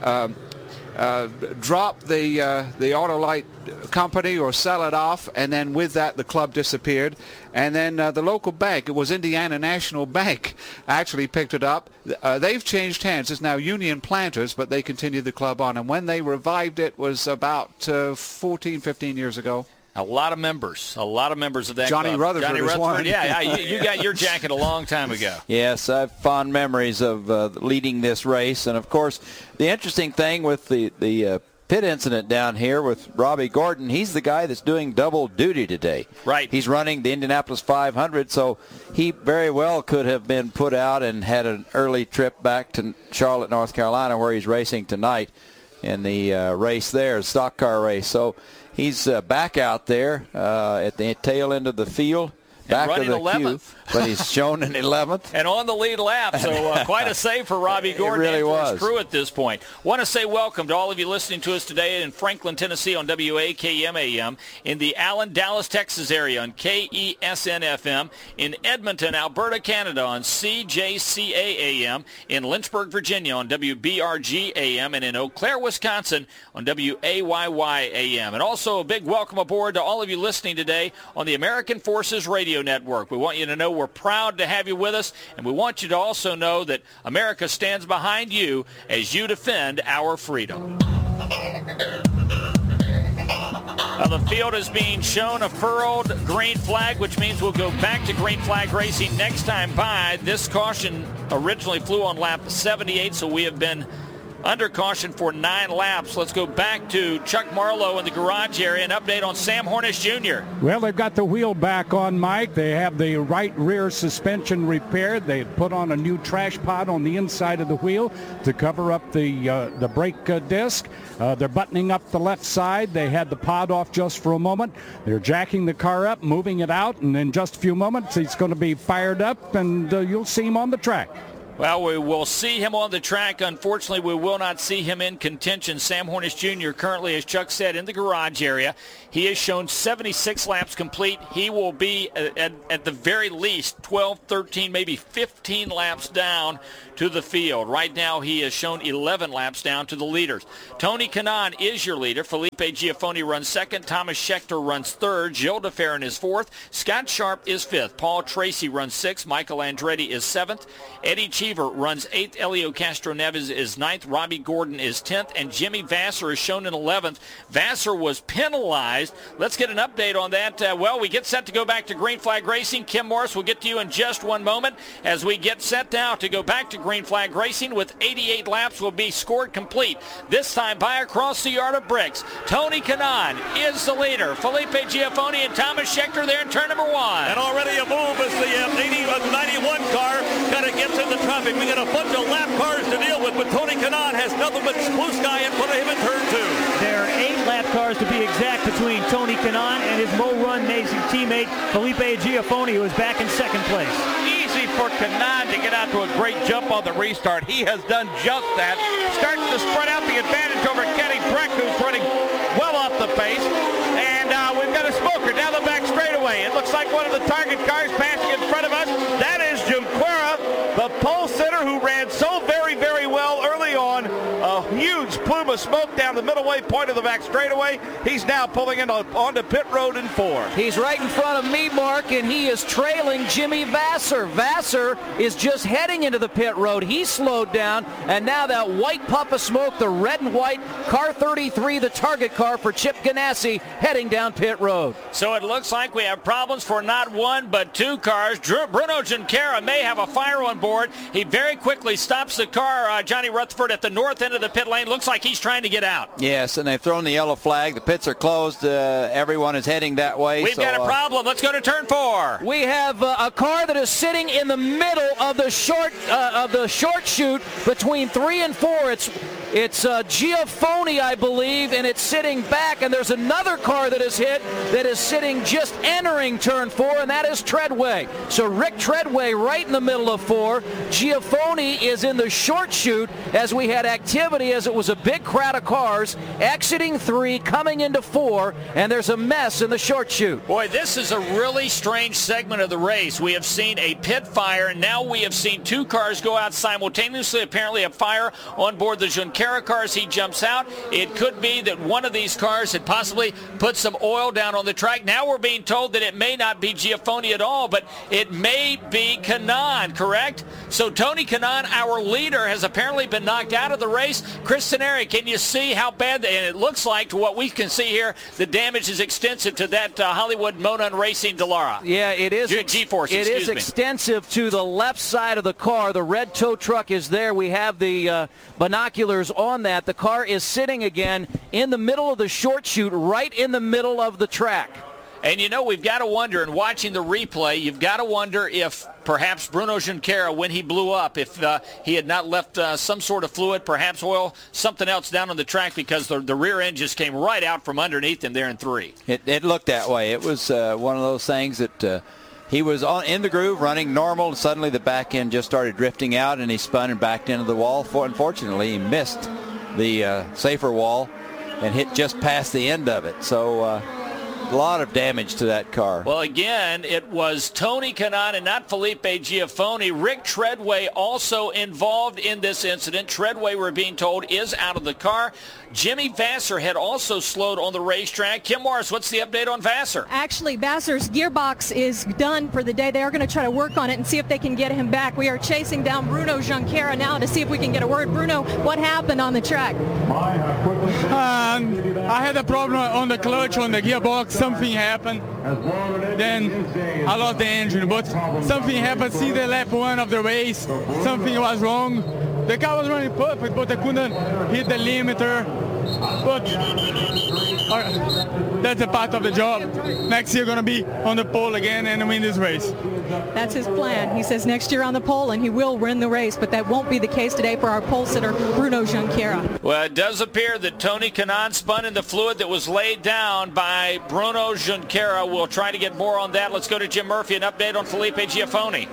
drop the Autolite company or sell it off, and then with that the club disappeared. And then the local bank, it was Indiana National Bank, actually picked it up. They've changed hands. It's now Union Planters, but they continued the club on. And when they revived it was about 14, 15 years ago. A lot of members of that Johnny club. Rutherford is one. Yeah, you got your jacket a long time ago. Yes, I have fond memories of leading this race. And, of course, the interesting thing with the pit incident down here with Robbie Gordon, he's the guy that's doing double duty today. Right. He's running the Indianapolis 500, so he very well could have been put out and had an early trip back to Charlotte, North Carolina, where he's racing tonight in the race there, stock car race. So he's back out there at the tail end of the field. Back of the 11th. queue, but he's shown in 11th. And on the lead lap, so quite a save for Robbie Gordon and for his crew at this point. Want to say welcome to all of you listening to us today in Franklin, Tennessee on WAKM AM, in the Allen, Dallas, Texas area on KESN-FM, in Edmonton, Alberta, Canada on CJCA-AM, in Lynchburg, Virginia on WBRG-AM, and in Eau Claire, Wisconsin on WAYY-AM. And also a big welcome aboard to all of you listening today on the American Forces Radio Network. We want you to know we're proud to have you with us, and we want you to also know that America stands behind you as you defend our freedom. The field is being shown a furled green flag, which means we'll go back to green flag racing next time by. This caution originally flew on lap 78, so we have been under caution for 9 laps. Let's go back to Chuck Marlowe in the garage area. An update on Sam Hornish Jr. Well, they've got the wheel back on, Mike. They have the right rear suspension repaired. They put on a new trash pod on the inside of the wheel to cover up the brake disc. They're buttoning up the left side. They had the pod off just for a moment. They're jacking the car up, moving it out, and in just a few moments, it's going to be fired up, and you'll see him on the track. Well, we will see him on the track. Unfortunately, we will not see him in contention. Sam Hornish Jr. currently, as Chuck said, in the garage area. He has shown 76 laps complete. He will be, at the very least, 12, 13, maybe 15 laps down to the field. Right now, he has shown 11 laps down to the leaders. Tony Kanaan is your leader. Felipe Giafoni runs second. Thomas Scheckter runs third. Gilles de Ferran is fourth. Scott Sharp is fifth. Paul Tracy runs sixth. Michael Andretti is seventh. Eddie Cheever runs 8th. Elio Castroneves is 9th. Robbie Gordon is 10th. And Jimmy Vasser is shown in 11th. Vasser was penalized. Let's get an update on that. Well, we get set to go back to Green Flag Racing. Kim Morris will get to you in just one moment as we get set now to go back to Green Flag Racing with 88 laps will be scored complete. This time by across the yard of bricks. Tony Kanaan is the leader. Felipe Giafoni and Thomas Scheckter there in turn number 1. And already a move as the 91 car kind of gets in the traffic. We got a bunch of lap cars to deal with, but Tony Kanaan has nothing but blue sky in front of him in turn 2. There are 8 lap cars to be exact between Tony Kanaan and his Mo Run Racing teammate Felipe Giafoni, who is back in second place. Easy for Kanaan to get out to a great jump on the restart. He has done just that. Starts to spread out the advantage over Kenny Breck, who's running well off the pace. And we've got a smoker down the back straightaway. It looks like one of the target cars passing in front of us. That is Junqueira, the pole sitter who ran so very, very well early on. A huge plume of smoke down the middle way point of the back straightaway. He's now pulling in onto pit road in 4. He's right in front of me, Mark, and he is trailing Jimmy Vasser. Vasser is just heading into the pit road. He slowed down, and now that white puff of smoke, the red and white, car 33, the target car for Chip Ganassi, heading down pit road. So it looks like we have problems for not one but 2 cars. Bruno Junqueira may have a fire on board. He very quickly stops the car, Johnny Rutherford, at the north end of the pit lane. Looks like he's trying to get out. Yes, and they've thrown the yellow flag. The pits are closed. Everyone is heading that way. We've got a problem. Let's go to turn 4. We have a car that is sitting in the middle of the short chute between 3 and 4. It's Giafoni, I believe, and it's sitting back, and there's another car that is hit that is sitting just entering turn 4, and that is Treadway. So Rick Treadway right in the middle of 4. Giafoni is in the short chute as we had activity, as it was a big crowd of cars exiting 3, coming into 4, and there's a mess in the short chute. Boy, this is a really strange segment of the race. We have seen a pit fire, and now we have seen 2 cars go out simultaneously. Apparently a fire on board the Junqueira cars. He jumps out. It could be that one of these cars had possibly put some oil down on the track. Now we're being told that it may not be Giafoni at all, but it may be Kanaan, correct? So Tony Kanaan, our leader, has apparently been knocked out of the race. Chris Teneri, can you see how bad, and it looks like, to what we can see here, the damage is extensive to that Hollywood Monon Racing Delara. Yeah, it is. G-Force, it is extensive to the left side of the car. The red tow truck is there. We have the binoculars on that. The car is sitting again in the middle of the short chute, right in the middle of the track. And you know, we've got to wonder, and watching the replay, you've got to wonder if perhaps Bruno Junqueira, when he blew up, if he had not left some sort of fluid, perhaps oil, something else down on the track, because the rear end just came right out from underneath him there in 3. It looked that way. It was one of those things that he was in the groove, running normal, and suddenly the back end just started drifting out, and he spun and backed into the wall. Unfortunately, he missed the safer wall and hit just past the end of it. So a lot of damage to that car. Well, again, it was Tony Kanaan and not Felipe Giafoni. Rick Treadway also involved in this incident. Treadway, we're being told, is out of the car. Jimmy Vasser had also slowed on the racetrack. Kim Morris, what's the update on Vasser? Actually, Vasser's gearbox is done for the day. They are going to try to work on it and see if they can get him back. We are chasing down Bruno Junqueira now to see if we can get a word. Bruno, what happened on the track? I had a problem on the clutch, on the gearbox. Something happened. Then I lost the engine, but something happened. See the lap 1 of the race. Something was wrong. the car was running perfect, but I couldn't hit the limiter. But that's a part of the job. Next year, going to be on the pole again and win this race. That's his plan. He says next year on the pole, and he will win the race, but that won't be the case today for our pole sitter, Bruno Junqueira. Well, it does appear that Tony Kanaan spun in the fluid that was laid down by Bruno Junqueira. We'll try to get more on that. Let's go to Jim Murphy, an update on Felipe Giafoni.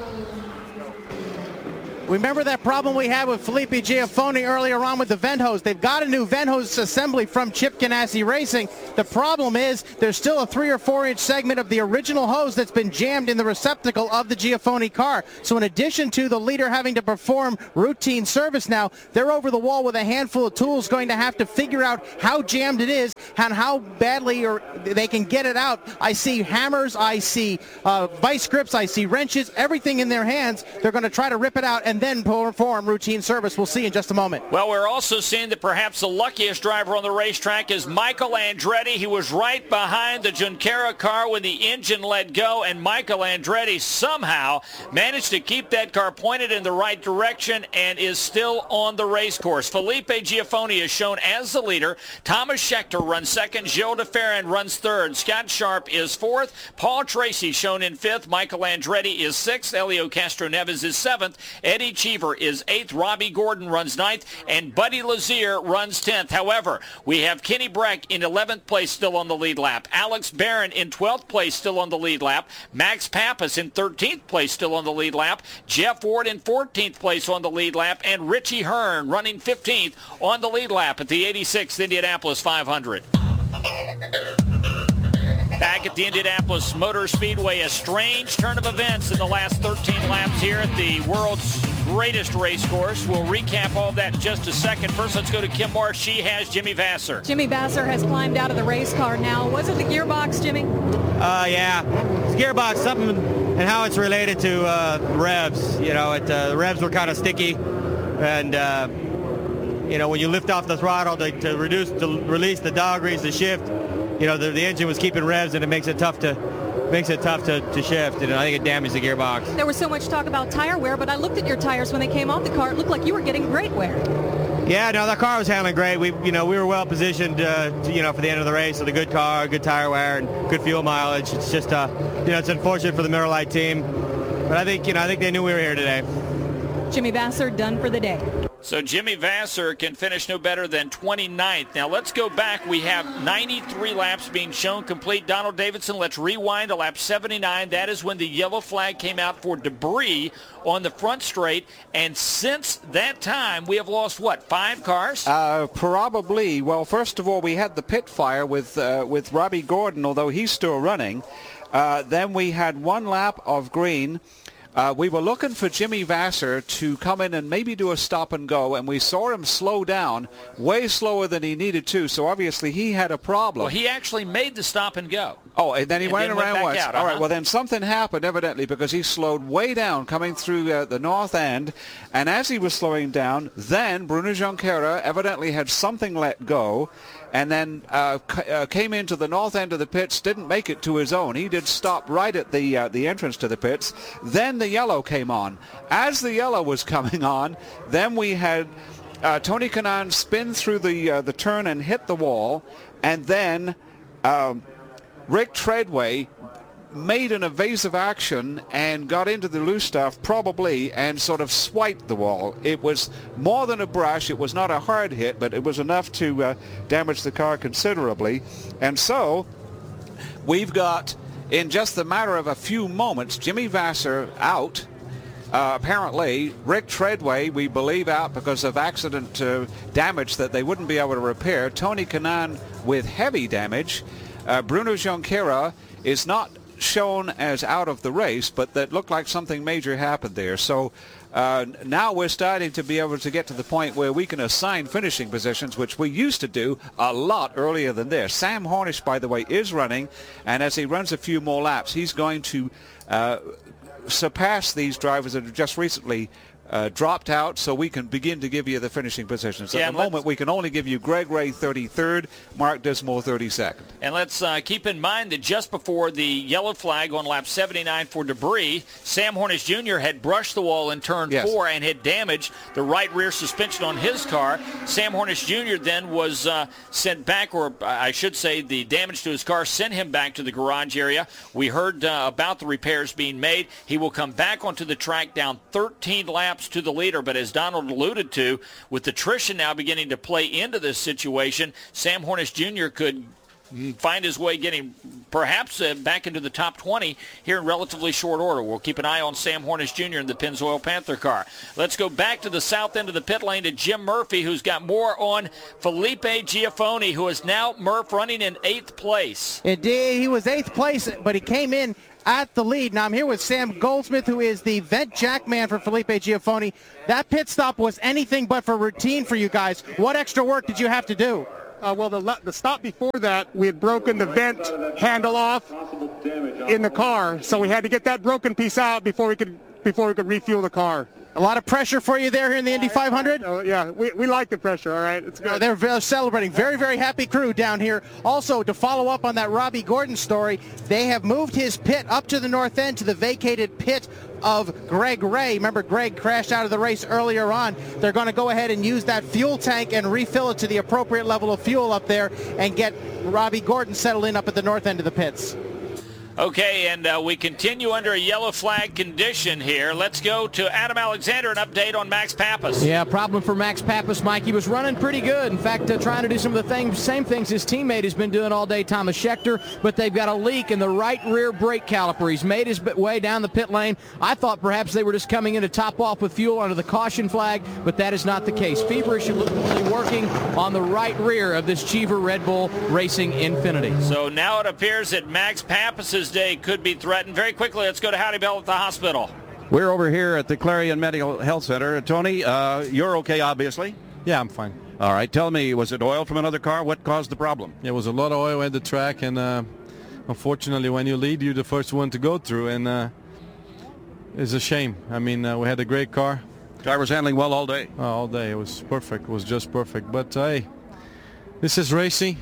Remember that problem we had with Felipe Giafoni earlier on with the vent hose? They've got a new vent hose assembly from Chip Ganassi Racing. The problem is there's still a 3 or 4 inch segment of the original hose that's been jammed in the receptacle of the Giafoni car. So in addition to the leader having to perform routine service now, they're over the wall with a handful of tools going to have to figure out how jammed it is and how badly they can get it out. I see hammers, I see vice grips, I see wrenches, everything in their hands. They're going to try to rip it out and then perform routine service. We'll see in just a moment. Well, we're also seeing that perhaps the luckiest driver on the racetrack is Michael Andretti. He was right behind the Junqueira car when the engine let go, and Michael Andretti somehow managed to keep that car pointed in the right direction and is still on the race course. Felipe Giafoni is shown as the leader. Thomas Scheckter runs second. Gilles de Ferran runs third. Scott Sharp is fourth. Paul Tracy shown in fifth. Michael Andretti is sixth. Elio Castroneves is seventh. Eddie Cheever is 8th, Robbie Gordon runs 9th, and Buddy Lazier runs 10th. However, we have Kenny Breck in 11th place still on the lead lap. Alex Barron in 12th place still on the lead lap. Max Pappas in 13th place still on the lead lap. Jeff Ward in 14th place on the lead lap, and Richie Hearn running 15th on the lead lap at the 86th Indianapolis 500. Back at the Indianapolis Motor Speedway, a strange turn of events in the last 13 laps here at the world's greatest race course. We'll recap all that in just a second. First, let's go to Kim Marsh. She has Jimmy Vasser. Jimmy Vasser has climbed out of the race car now. Was it the gearbox, Jimmy? Yeah. It's gearbox, something, and how it's related to revs. You know, the revs were kind of sticky, and you know, when you lift off the throttle to release the dog reeds, the shift, you know, the engine was keeping revs, and it makes it tough to shift, and I think it damaged the gearbox. There was so much talk about tire wear, but I looked at your tires when they came off the car. It looked like you were getting great wear. Yeah, no, the car was handling great. We were well positioned, for the end of the race with a good car, good tire wear, and good fuel mileage. It's just, it's unfortunate for the Miller Lite team, but I think they knew we were here today. Jimmy Vasser done for the day. So Jimmy Vasser can finish no better than 29th. Now let's go back. We have 93 laps being shown complete. Donald Davidson, let's rewind to lap 79. That is when the yellow flag came out for debris on the front straight. And since that time, we have lost, 5 cars? Probably. Well, first of all, we had the pit fire with Robbie Gordon, although he's still running. Then we had 1 lap of green. We were looking for Jimmy Vasser to come in and maybe do a stop and go, and we saw him slow down, way slower than he needed to, so obviously he had a problem. Well, he actually made the stop and go. Oh, and then he went around once. Out, All right, well, then something happened, evidently, because he slowed way down coming through the north end, and as he was slowing down, then Bruno Junqueira evidently had something let go, and then came into the north end of the pits, didn't make it to his own. He did stop right at the entrance to the pits. Then the yellow came on. As the yellow was coming on, then we had Tony Kanaan spin through the turn and hit the wall, and then Rick Treadway made an evasive action and got into the loose stuff probably and sort of swiped the wall. It was more than a brush. It was not a hard hit, but it was enough to damage the car considerably. And so we've got, in just the matter of a few moments, Jimmy Vasser out. Apparently, Rick Treadway, we believe, out because of accident damage that they wouldn't be able to repair. Tony Kanaan with heavy damage. Bruno Junqueira is not shown as out of the race, but that looked like something major happened there. So now we're starting to be able to get to the point where we can assign finishing positions, which we used to do a lot earlier than this. Sam Hornish, by the way, is running, and as he runs a few more laps, he's going to surpass these drivers that have just recently dropped out, so we can begin to give you the finishing positions. Yeah, At the moment, we can only give you Greg Ray 33rd, Mark Dismore 32nd. And let's keep in mind that just before the yellow flag on lap 79 for debris, Sam Hornish Jr. had brushed the wall in turn 4 and had damaged the right rear suspension on his car. Sam Hornish Jr. then was sent back, or I should say the damage to his car sent him back to the garage area. We heard about the repairs being made. He will come back onto the track down 13 laps to the leader, but as Donald alluded to, with attrition now beginning to play into this situation, Sam Hornish Jr. could find his way getting perhaps back into the top 20 here in relatively short order. We'll keep an eye on Sam Hornish Jr. in the Pennzoil Panther car. Let's go back to the south end of the pit lane to Jim Murphy, who's got more on Felipe Giafone, who is now, Murph, running in 8th place. Indeed, he was 8th place, but he came in at the lead. Now I'm here with Sam Goldsmith, who is the vent jack man for Felipe Giafone. That pit stop was anything but for routine for you guys. What extra work did you have to do? Well, the stop before that, we had broken the vent handle off in the car, so we had to get that broken piece out before we could refuel the car. A lot of pressure for you there here in the Indy 500? Yeah, we like the pressure, all right? It's good. They're celebrating. Very, very happy crew down here. Also, to follow up on that Robbie Gordon story, they have moved his pit up to the north end to the vacated pit of Greg Ray. Remember, Greg crashed out of the race earlier on. They're going to go ahead and use that fuel tank and refill it to the appropriate level of fuel up there and get Robbie Gordon settled in up at the north end of the pits. Okay, and we continue under a yellow flag condition here. Let's go to Adam Alexander, an update on Max Pappas. Yeah, problem for Max Pappas, Mike. He was running pretty good. In fact, trying to do some of the same things his teammate has been doing all day, Thomas Scheckter, but they've got a leak in the right rear brake caliper. He's made his way down the pit lane. I thought perhaps they were just coming in to top off with fuel under the caution flag, but that is not the case. Feverishly working on the right rear of this Cheever Red Bull Racing Infiniti. So now it appears that Max Pappas's day could be threatened. Very quickly, let's go to Howdy Bell at the hospital. We're over here at the Clarion Medical Health Center. Tony, you're okay, obviously? Yeah, I'm fine. All right, tell me, was it oil from another car? What caused the problem? It was a lot of oil at the track, and unfortunately, when you lead, you're the first one to go through, and it's a shame. I mean, we had a great car. Car was handling well all day? All day. It was perfect. It was just perfect. But, hey, this is racing.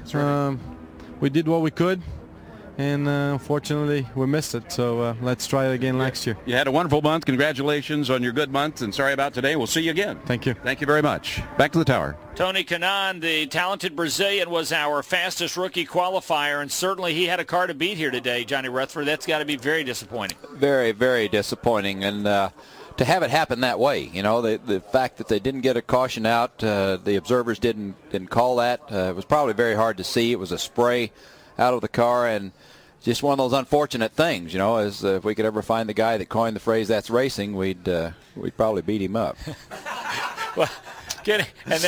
We did what we could. And unfortunately, we missed it. So let's try it again next year. You had a wonderful month. Congratulations on your good month. And sorry about today. We'll see you again. Thank you. Thank you very much. Back to the tower. Tony Kanaan, the talented Brazilian, was our fastest rookie qualifier. And certainly he had a car to beat here today, Johnny Rutherford. That's got to be very disappointing. Very, very disappointing. And to have it happen that way, you know, the fact that they didn't get a caution out, the observers didn't call that. It was probably very hard to see. It was a spray out of the car, and just one of those unfortunate things, you know, as if we could ever find the guy that coined the phrase "that's racing," we'd probably beat him up. Well, and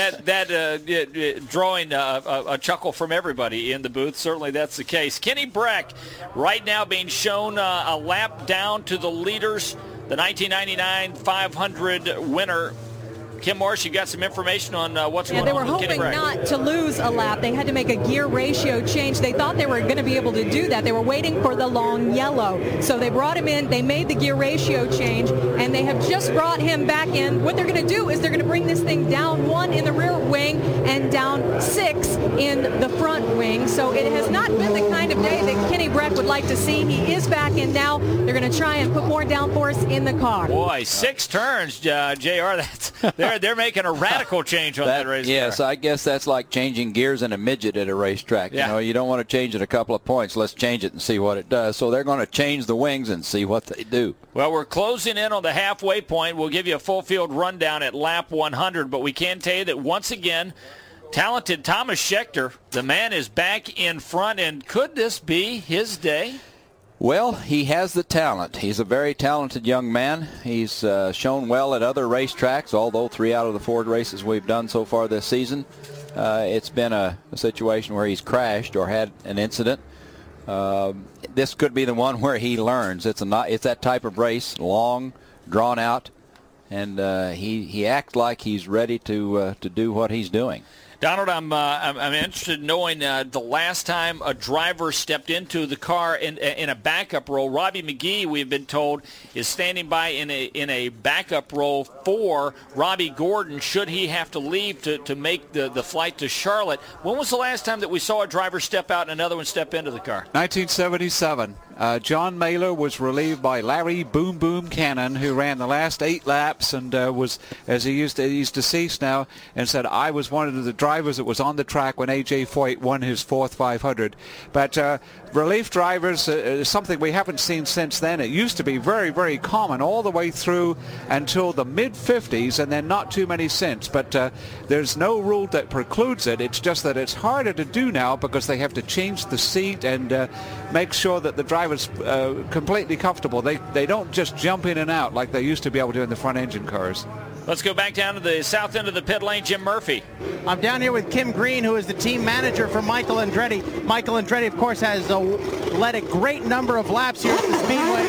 that drawing a chuckle from everybody in the booth. Certainly that's the case. Kenny Brack right now being shown a lap down to the leaders, the 1999 500 winner. Kim Morris, you got some information on what's going on with Kenny Brack? They were hoping not to lose a lap. They had to make a gear ratio change. They thought they were going to be able to do that. They were waiting for the long yellow. So they brought him in. They made the gear ratio change, and they have just brought him back in. What they're going to do is they're going to bring this thing down 1 in the rear wing and down 6 in the front wing. So it has not been the kind of day that Kenny Brack would like to see. He is back in now. They're going to try and put more downforce in the car. Boy, 6 turns, JR. They're making a radical change on that race. Yes, I guess that's like changing gears in a midget at a racetrack. Yeah. You know, you don't want to change it a couple of points. Let's change it and see what it does. So they're going to change the wings and see what they do. Well, we're closing in on the halfway point. We'll give you a full field rundown at lap 100, but we can tell you that once again, talented Thomas Scheckter, the man is back in front, and could this be his day? Well, he has the talent. He's a very talented young man. He's shown well at other racetracks, although 3 out of the 4 races we've done so far this season, it's been a situation where he's crashed or had an incident. This could be the one where he learns. It's that type of race, long, drawn out, and he acts like he's ready to do what he's doing. Donald, I'm interested in knowing the last time a driver stepped into the car in a backup role. Robbie McGee, we've been told, is standing by in a backup role for Robbie Gordon should he have to leave to make the flight to Charlotte. When was the last time that we saw a driver step out and another one step into the car? 1977. John Mailer was relieved by Larry Boom Boom Cannon, who ran the last 8 laps and was, as he's deceased now, and said, I was one of the drivers that was on the track when A.J. Foyt won his 4th 500. But relief drivers is something we haven't seen since then. It used to be very, very common all the way through until the mid-50s, and then not too many since. But there's no rule that precludes it. It's just that it's harder to do now because they have to change the seat and make sure that the driver's completely comfortable. They don't just jump in and out like they used to be able to in the front engine cars. Let's go back down to the south end of the pit lane. Jim Murphy. I'm down here with Kim Green, who is the team manager for Michael Andretti. Michael Andretti, of course, has led a great number of laps here at the Speedway.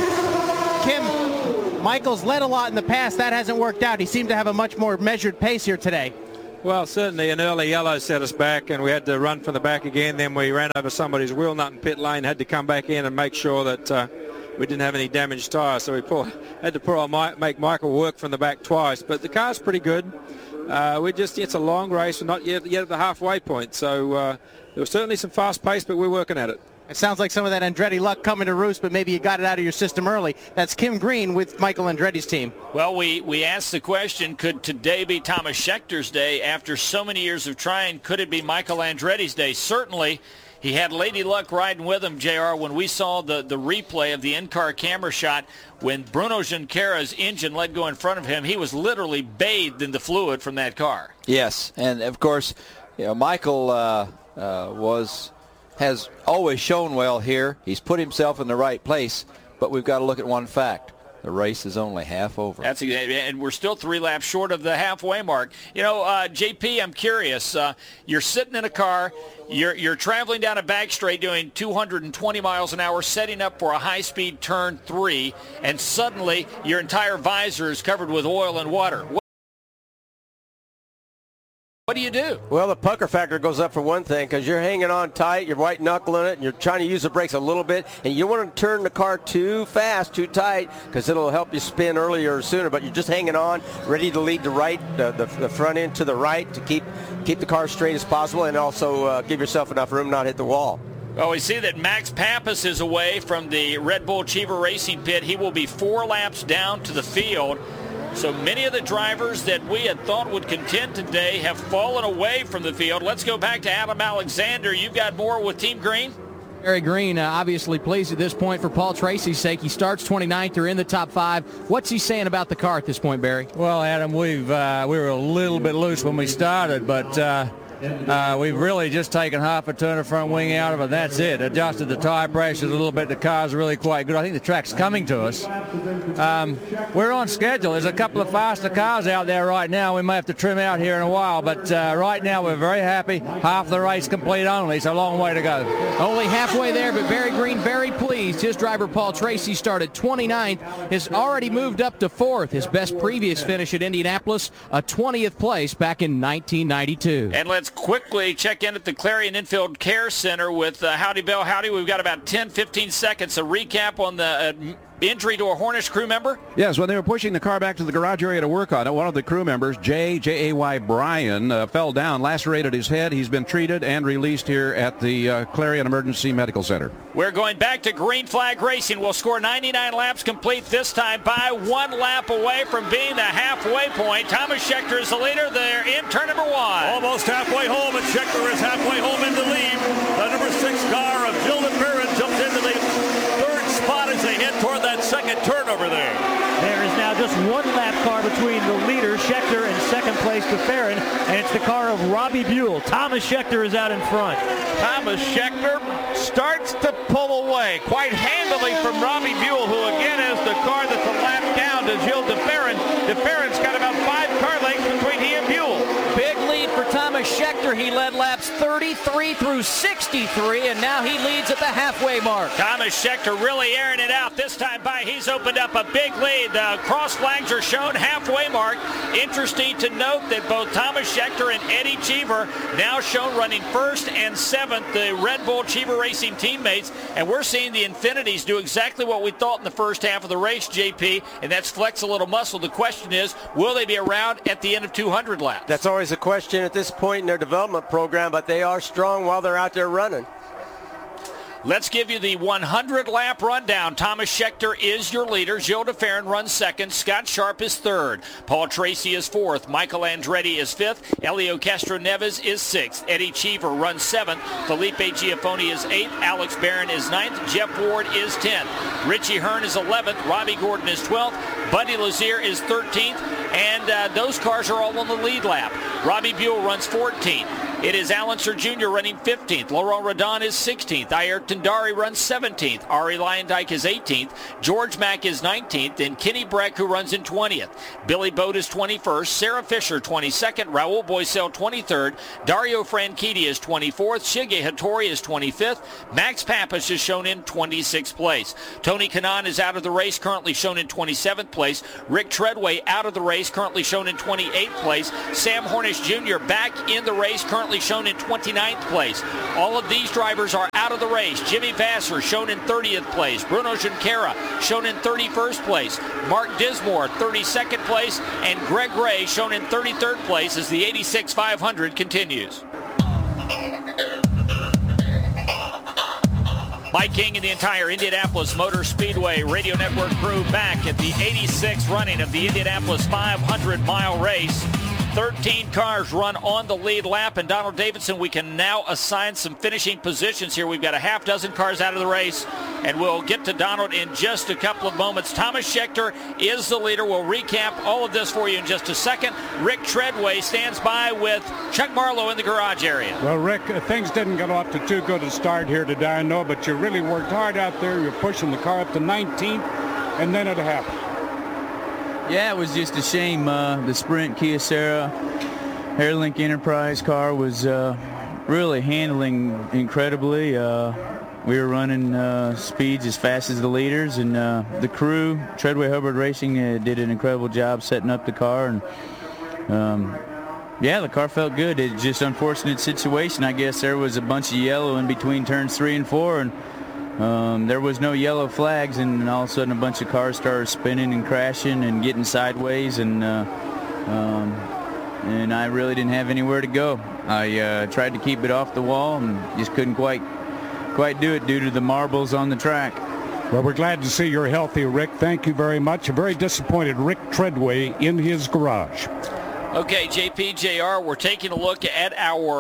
Kim, Michael's led a lot in the past. That hasn't worked out. He seemed to have a much more measured pace here today. Well, certainly an early yellow set us back, and we had to run from the back again. Then we ran over somebody's wheel nut in pit lane, had to come back in and make sure that we didn't have any damaged tyres. So we had to make Michael work from the back twice. But the car's pretty good. It's a long race. We're not yet at the halfway point. So there was certainly some fast pace, but we're working at it. It sounds like some of that Andretti luck coming to roost, but maybe you got it out of your system early. That's Kim Green with Michael Andretti's team. Well, we asked the question, could today be Thomas Schechter's day? After so many years of trying, could it be Michael Andretti's day? Certainly, he had Lady Luck riding with him, JR, when we saw the replay of the in-car camera shot. When Bruno Junqueira's engine let go in front of him, he was literally bathed in the fluid from that car. Yes, and of course, Michael has always shown well here. He's put himself in the right place, but we've got to look at one fact. The race is only half over. That's exactly, and we're still 3 laps short of the halfway mark. JP, I'm curious. You're sitting in a car. You're traveling down a back straight doing 220 miles an hour, setting up for a high-speed turn 3, and suddenly your entire visor is covered with oil and water. What do you do? Well, the pucker factor goes up for one thing because you're hanging on tight, you're white-knuckling it, and you're trying to use the brakes a little bit, and you don't want to turn the car too fast, too tight, because it'll help you spin earlier or sooner, but you're just hanging on, ready to lead the right, the front end to the right to keep the car straight as possible and also give yourself enough room not hit the wall. Well, we see that Max Pappas is away from the Red Bull Cheever Racing pit. He will be 4 laps down to the field. So many of the drivers that we had thought would contend today have fallen away from the field. Let's go back to Adam Alexander. You've got more with Team Green? Barry Green obviously pleased at this point for Paul Tracy's sake. He starts 29th. They're in the top 5. What's he saying about the car at this point, Barry? Well, Adam, we were a little bit loose when we started, but we've really just taken half a turn of front wing out of it. That's it. Adjusted the tire pressures a little bit. The car's really quite good. I think the track's coming to us. We're on schedule. There's a couple of faster cars out there right now. We may have to trim out here in a while, but right now we're very happy. Half the race complete only. It's a long way to go. Only halfway there, but Barry Green very pleased. His driver Paul Tracy started 29th, has already moved up to 4th. His best previous finish at Indianapolis, a 20th place back in 1992. And let's quickly check in at the Clarion Infield Care Center with Howdy Bill. Howdy, we've got about 10-15 seconds. A recap on the injury to a Hornish crew member? Yes, when they were pushing the car back to the garage area to work on it, one of the crew members, J.A.Y. Bryan, fell down, lacerated his head. He's been treated and released here at the Clarion Emergency Medical Center. We're going back to Green Flag Racing. We'll score 99 laps complete this time by 1 lap away from being the halfway point. Thomas Schechter is the leader there in turn number 1. Almost halfway home, and Schechter is halfway home in the lead. The number 6 car of Jill DeFerrin jumps into the 3rd spot as they head toward that second turn over there. There is now just 1 lap car between the leader, Schechter, and second place DeFerrin, and it's the car of Robbie Buell. Thomas Schechter is out in front. Thomas Schechter starts to pull away quite handily from Robbie Buell, who again is the car that's a lap down to Gilles DeFerrin. DeFerrin's got about 5 car lengths between he and Buell. Big lead for Thomas Scheckter. He led laps 33 through 63, and now he leads at the halfway mark. Thomas Scheckter really airing it out. This time by, he's opened up a big lead. The cross flags are shown, halfway mark. Interesting to note that both Thomas Scheckter and Eddie Cheever now shown running first and seventh, the Red Bull Cheever Racing teammates, and we're seeing the Infinities do exactly what we thought in the first half of the race, JP, and that's flex a little muscle. The question is, will they be around at the end of 200 laps? That's always a question at this point in their development program, but they are strong while they're out there running. Let's give you the 100-lap rundown. Thomas Scheckter is your leader. Gilles de Ferran runs second. Scott Sharp is third. Paul Tracy is fourth. Michael Andretti is fifth. Elio Castroneves is sixth. Eddie Cheever runs seventh. Felipe Giafoni is eighth. Alex Barron is ninth. Jeff Ward is 10th. Richie Hearn is 11th. Robbie Gordon is 12th. Buddy Lazier is 13th. And those cars are all on the lead lap. Robbie Buell runs 14th. It is Allenser Jr. running 15th. Laurent Redon is 16th. Ayrton Dari runs 17th. Ari Leyendijk is 18th. George Mack is 19th. And Kenny Breck, who runs in 20th. Billy Boat is 21st. Sarah Fisher 22nd. Raul Boisel 23rd. Dario Franchitti is 24th. Shige Hattori is 25th. Max Pappas is shown in 26th place. Tony Kanaan is out of the race, currently shown in 27th place. Rick Treadway out of the race, currently shown in 28th place. Sam Hornish Jr. back in the race, currently shown in 29th place. All of these drivers are out of the race. Jimmy Vasser shown in 30th place. Bruno Junqueira shown in 31st place. Mark Dismore 32nd place. And Greg Ray shown in 33rd place as the 86 500 continues. Mike King and the entire Indianapolis Motor Speedway Radio Network crew back at the 86th running of the Indianapolis 500-mile race. 13 cars run on the lead lap, and Donald Davidson, we can now assign some finishing positions here. We've got a half dozen cars out of the race, and we'll get to Donald in just a couple of moments. Thomas Scheckter is the leader. We'll recap all of this for you in just a second. Rick Treadway stands by with Chuck Marlowe in the garage area. Well, Rick, things didn't get off to too good a start here today, I know, but you really worked hard out there. You're pushing the car up to 19th, and then it happened. Yeah, it was just a shame. The Sprint Kyocera Airlink Enterprise car was really handling incredibly. We were running speeds as fast as the leaders, and the crew, Treadway Hubbard Racing, did an incredible job setting up the car. And yeah, the car felt good. It's just an unfortunate situation. I guess there was a bunch of yellow in between turns 3 and 4, and there was no yellow flags, and all of a sudden a bunch of cars started spinning and crashing and getting sideways, and I really didn't have anywhere to go. I tried to keep it off the wall and just couldn't quite do it due to the marbles on the track. Well, we're glad to see you're healthy, Rick. Thank you very much. A very disappointed Rick Treadway in his garage. Okay, JP, JR, we're taking a look at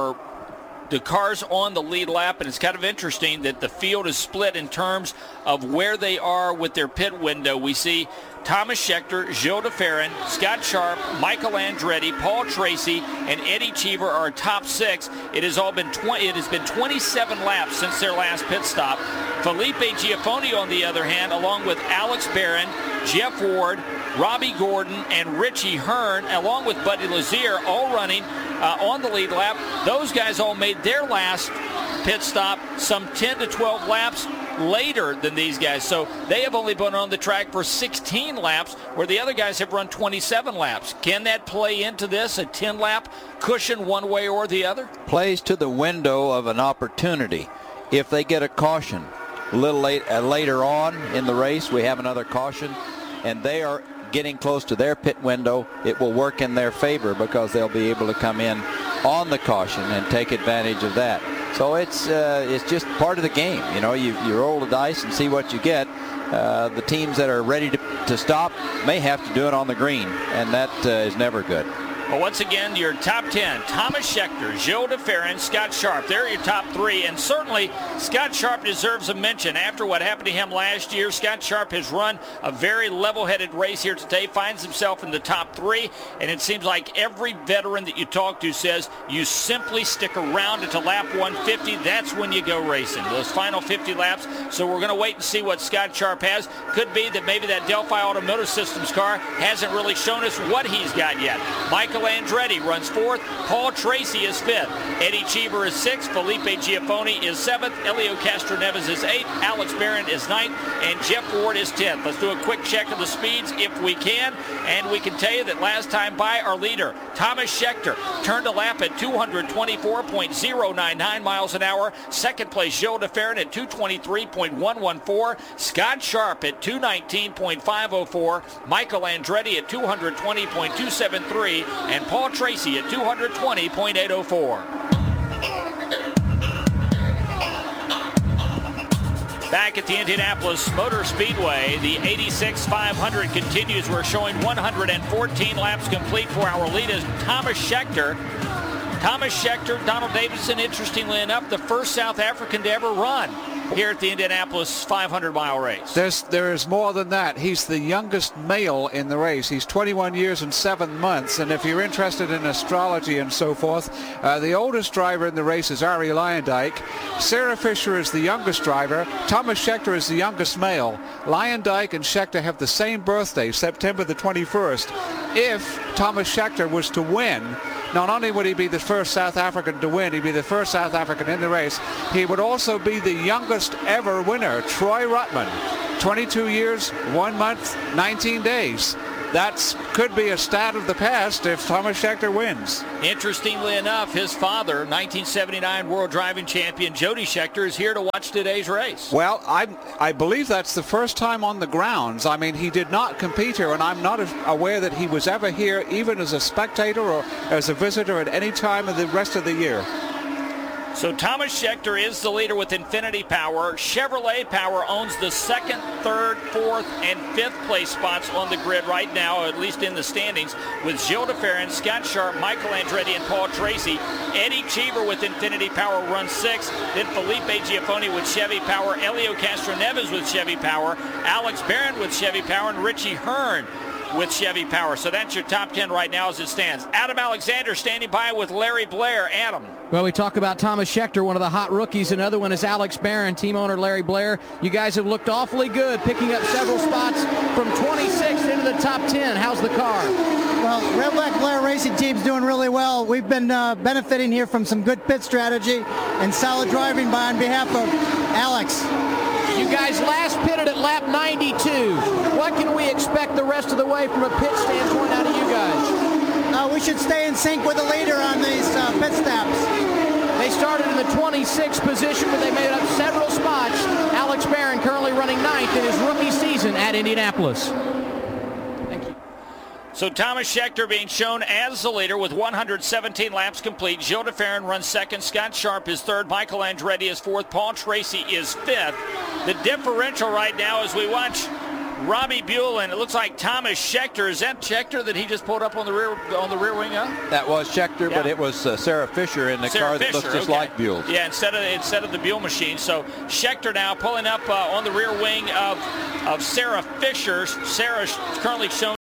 the cars on the lead lap, and it's kind of interesting that the field is split in terms of where they are with their pit window. We see Thomas Scheckter, Gilles de Ferran, Scott Sharp, Michael Andretti, Paul Tracy, and Eddie Cheever are top 6. It has been 27 laps since their last pit stop. Felipe Giafoni, on the other hand, along with Alex Barron, Jeff Ward, Robbie Gordon, and Richie Hearn, along with Buddy Lazier, all running on the lead lap. Those guys all made their last pit stop some 10 to 12 laps later than these guys. So they have only been on the track for 16 laps, where the other guys have run 27 laps. Can that play into this, a 10-lap cushion one way or the other? Plays to the window of an opportunity. If they get a caution a little later on in the race, we have another caution, and they are getting close to their pit window, it will work in their favor because they'll be able to come in on the caution and take advantage of that. So it's just part of the game. You know, you roll the dice and see what you get. The teams that are ready to stop may have to do it on the green, and that is never good. Well, once again, your top 10, Thomas Scheckter, Gilles de Ferran, Scott Sharp. They're your top 3, and certainly Scott Sharp deserves a mention. After what happened to him last year, Scott Sharp has run a very level-headed race here today, finds himself in the top 3, and it seems like every veteran that you talk to says you simply stick around until lap 150. That's when you go racing, those final 50 laps. So we're going to wait and see what Scott Sharp has. Could be that maybe that Delphi Automotive Systems car hasn't really shown us what he's got yet. Michael Michael Andretti runs 4th. Paul Tracy is 5th. Eddie Cheever is 6th. Felipe Giafoni is 7th. Helio Castroneves is 8th. Alex Barron is 9th. And Jeff Ward is 10th. Let's do a quick check of the speeds if we can. And we can tell you that last time by, our leader, Thomas Scheckter, turned a lap at 224.099 miles an hour. Second place, Gilles de Ferran at 223.114. Scott Sharp at 219.504. Michael Andretti at 220.273. And Paul Tracy at 220.804. Back at the Indianapolis Motor Speedway, the 86 500 continues. We're showing 114 laps complete for our lead is Thomas Scheckter. Thomas Scheckter, Donald Davidson, interestingly enough, the first South African to ever run here at the Indianapolis 500-mile race. There is more than that. He's the youngest male in the race. He's 21 years and 7 months. And if you're interested in astrology and so forth, the oldest driver in the race is Arie Luyendyk. Sarah Fisher is the youngest driver. Thomas Scheckter is the youngest male. Luyendyk and Scheckter have the same birthday, September the 21st. If Thomas Scheckter was to win, not only would he be the first South African to win, he'd be the first South African in the race, he would also be the youngest ever winner, Troy Ruttman. 22 years, 1 month, 19 days. That could be a stat of the past if Thomas Scheckter wins. Interestingly enough, his father, 1979 World Driving Champion Jody Scheckter, is here to watch today's race. Well, I believe that's the first time on the grounds. I mean, he did not compete here, and I'm not aware that he was ever here, even as a spectator or as a visitor at any time of the rest of the year. So Thomas Scheckter is the leader with Infinity Power. Chevrolet Power owns the 2nd, 3rd, 4th, and 5th place spots on the grid right now, at least in the standings, with Gilles de Ferran, Scott Sharp, Michael Andretti, and Paul Tracy. Eddie Cheever with Infinity Power runs 6th. Then Felipe Giafoni with Chevy Power, Helio Castroneves with Chevy Power, Alex Barron with Chevy Power, and Richie Hearn with Chevy Power. So that's your top 10 right now as it stands. Adam Alexander standing by with Larry Blair. Adam. Well, we talk about Thomas Scheckter, one of the hot rookies. Another one is Alex Barron, team owner Larry Blair. You guys have looked awfully good, picking up several spots from 26th into the top 10. How's the car? Well, Redback Blair Racing Team's doing really well. We've been benefiting here from some good pit strategy and solid driving on behalf of Alex. You guys last pitted at lap 92. What can we expect the rest of the way from a pit standpoint out of you guys? We should stay in sync with the leader on these pit stops. They started in the 26th position, but they made up several spots. Alex Barron currently running 9th in his rookie season at Indianapolis. So Thomas Scheckter being shown as the leader with 117 laps complete. Gilles de Ferran runs 2nd. Scott Sharp is 3rd. Michael Andretti is 4th. Paul Tracy is 5th. The differential right now as we watch Robbie Buell, and it looks like Thomas Scheckter. Is that Scheckter that he just pulled up on the rear wing up? That was Scheckter, yeah. But it was Sarah Fisher in the car that looks just like Buell. Yeah, instead of the Buell machine. So Scheckter now pulling up on the rear wing of Sarah Fisher. Sarah's currently shown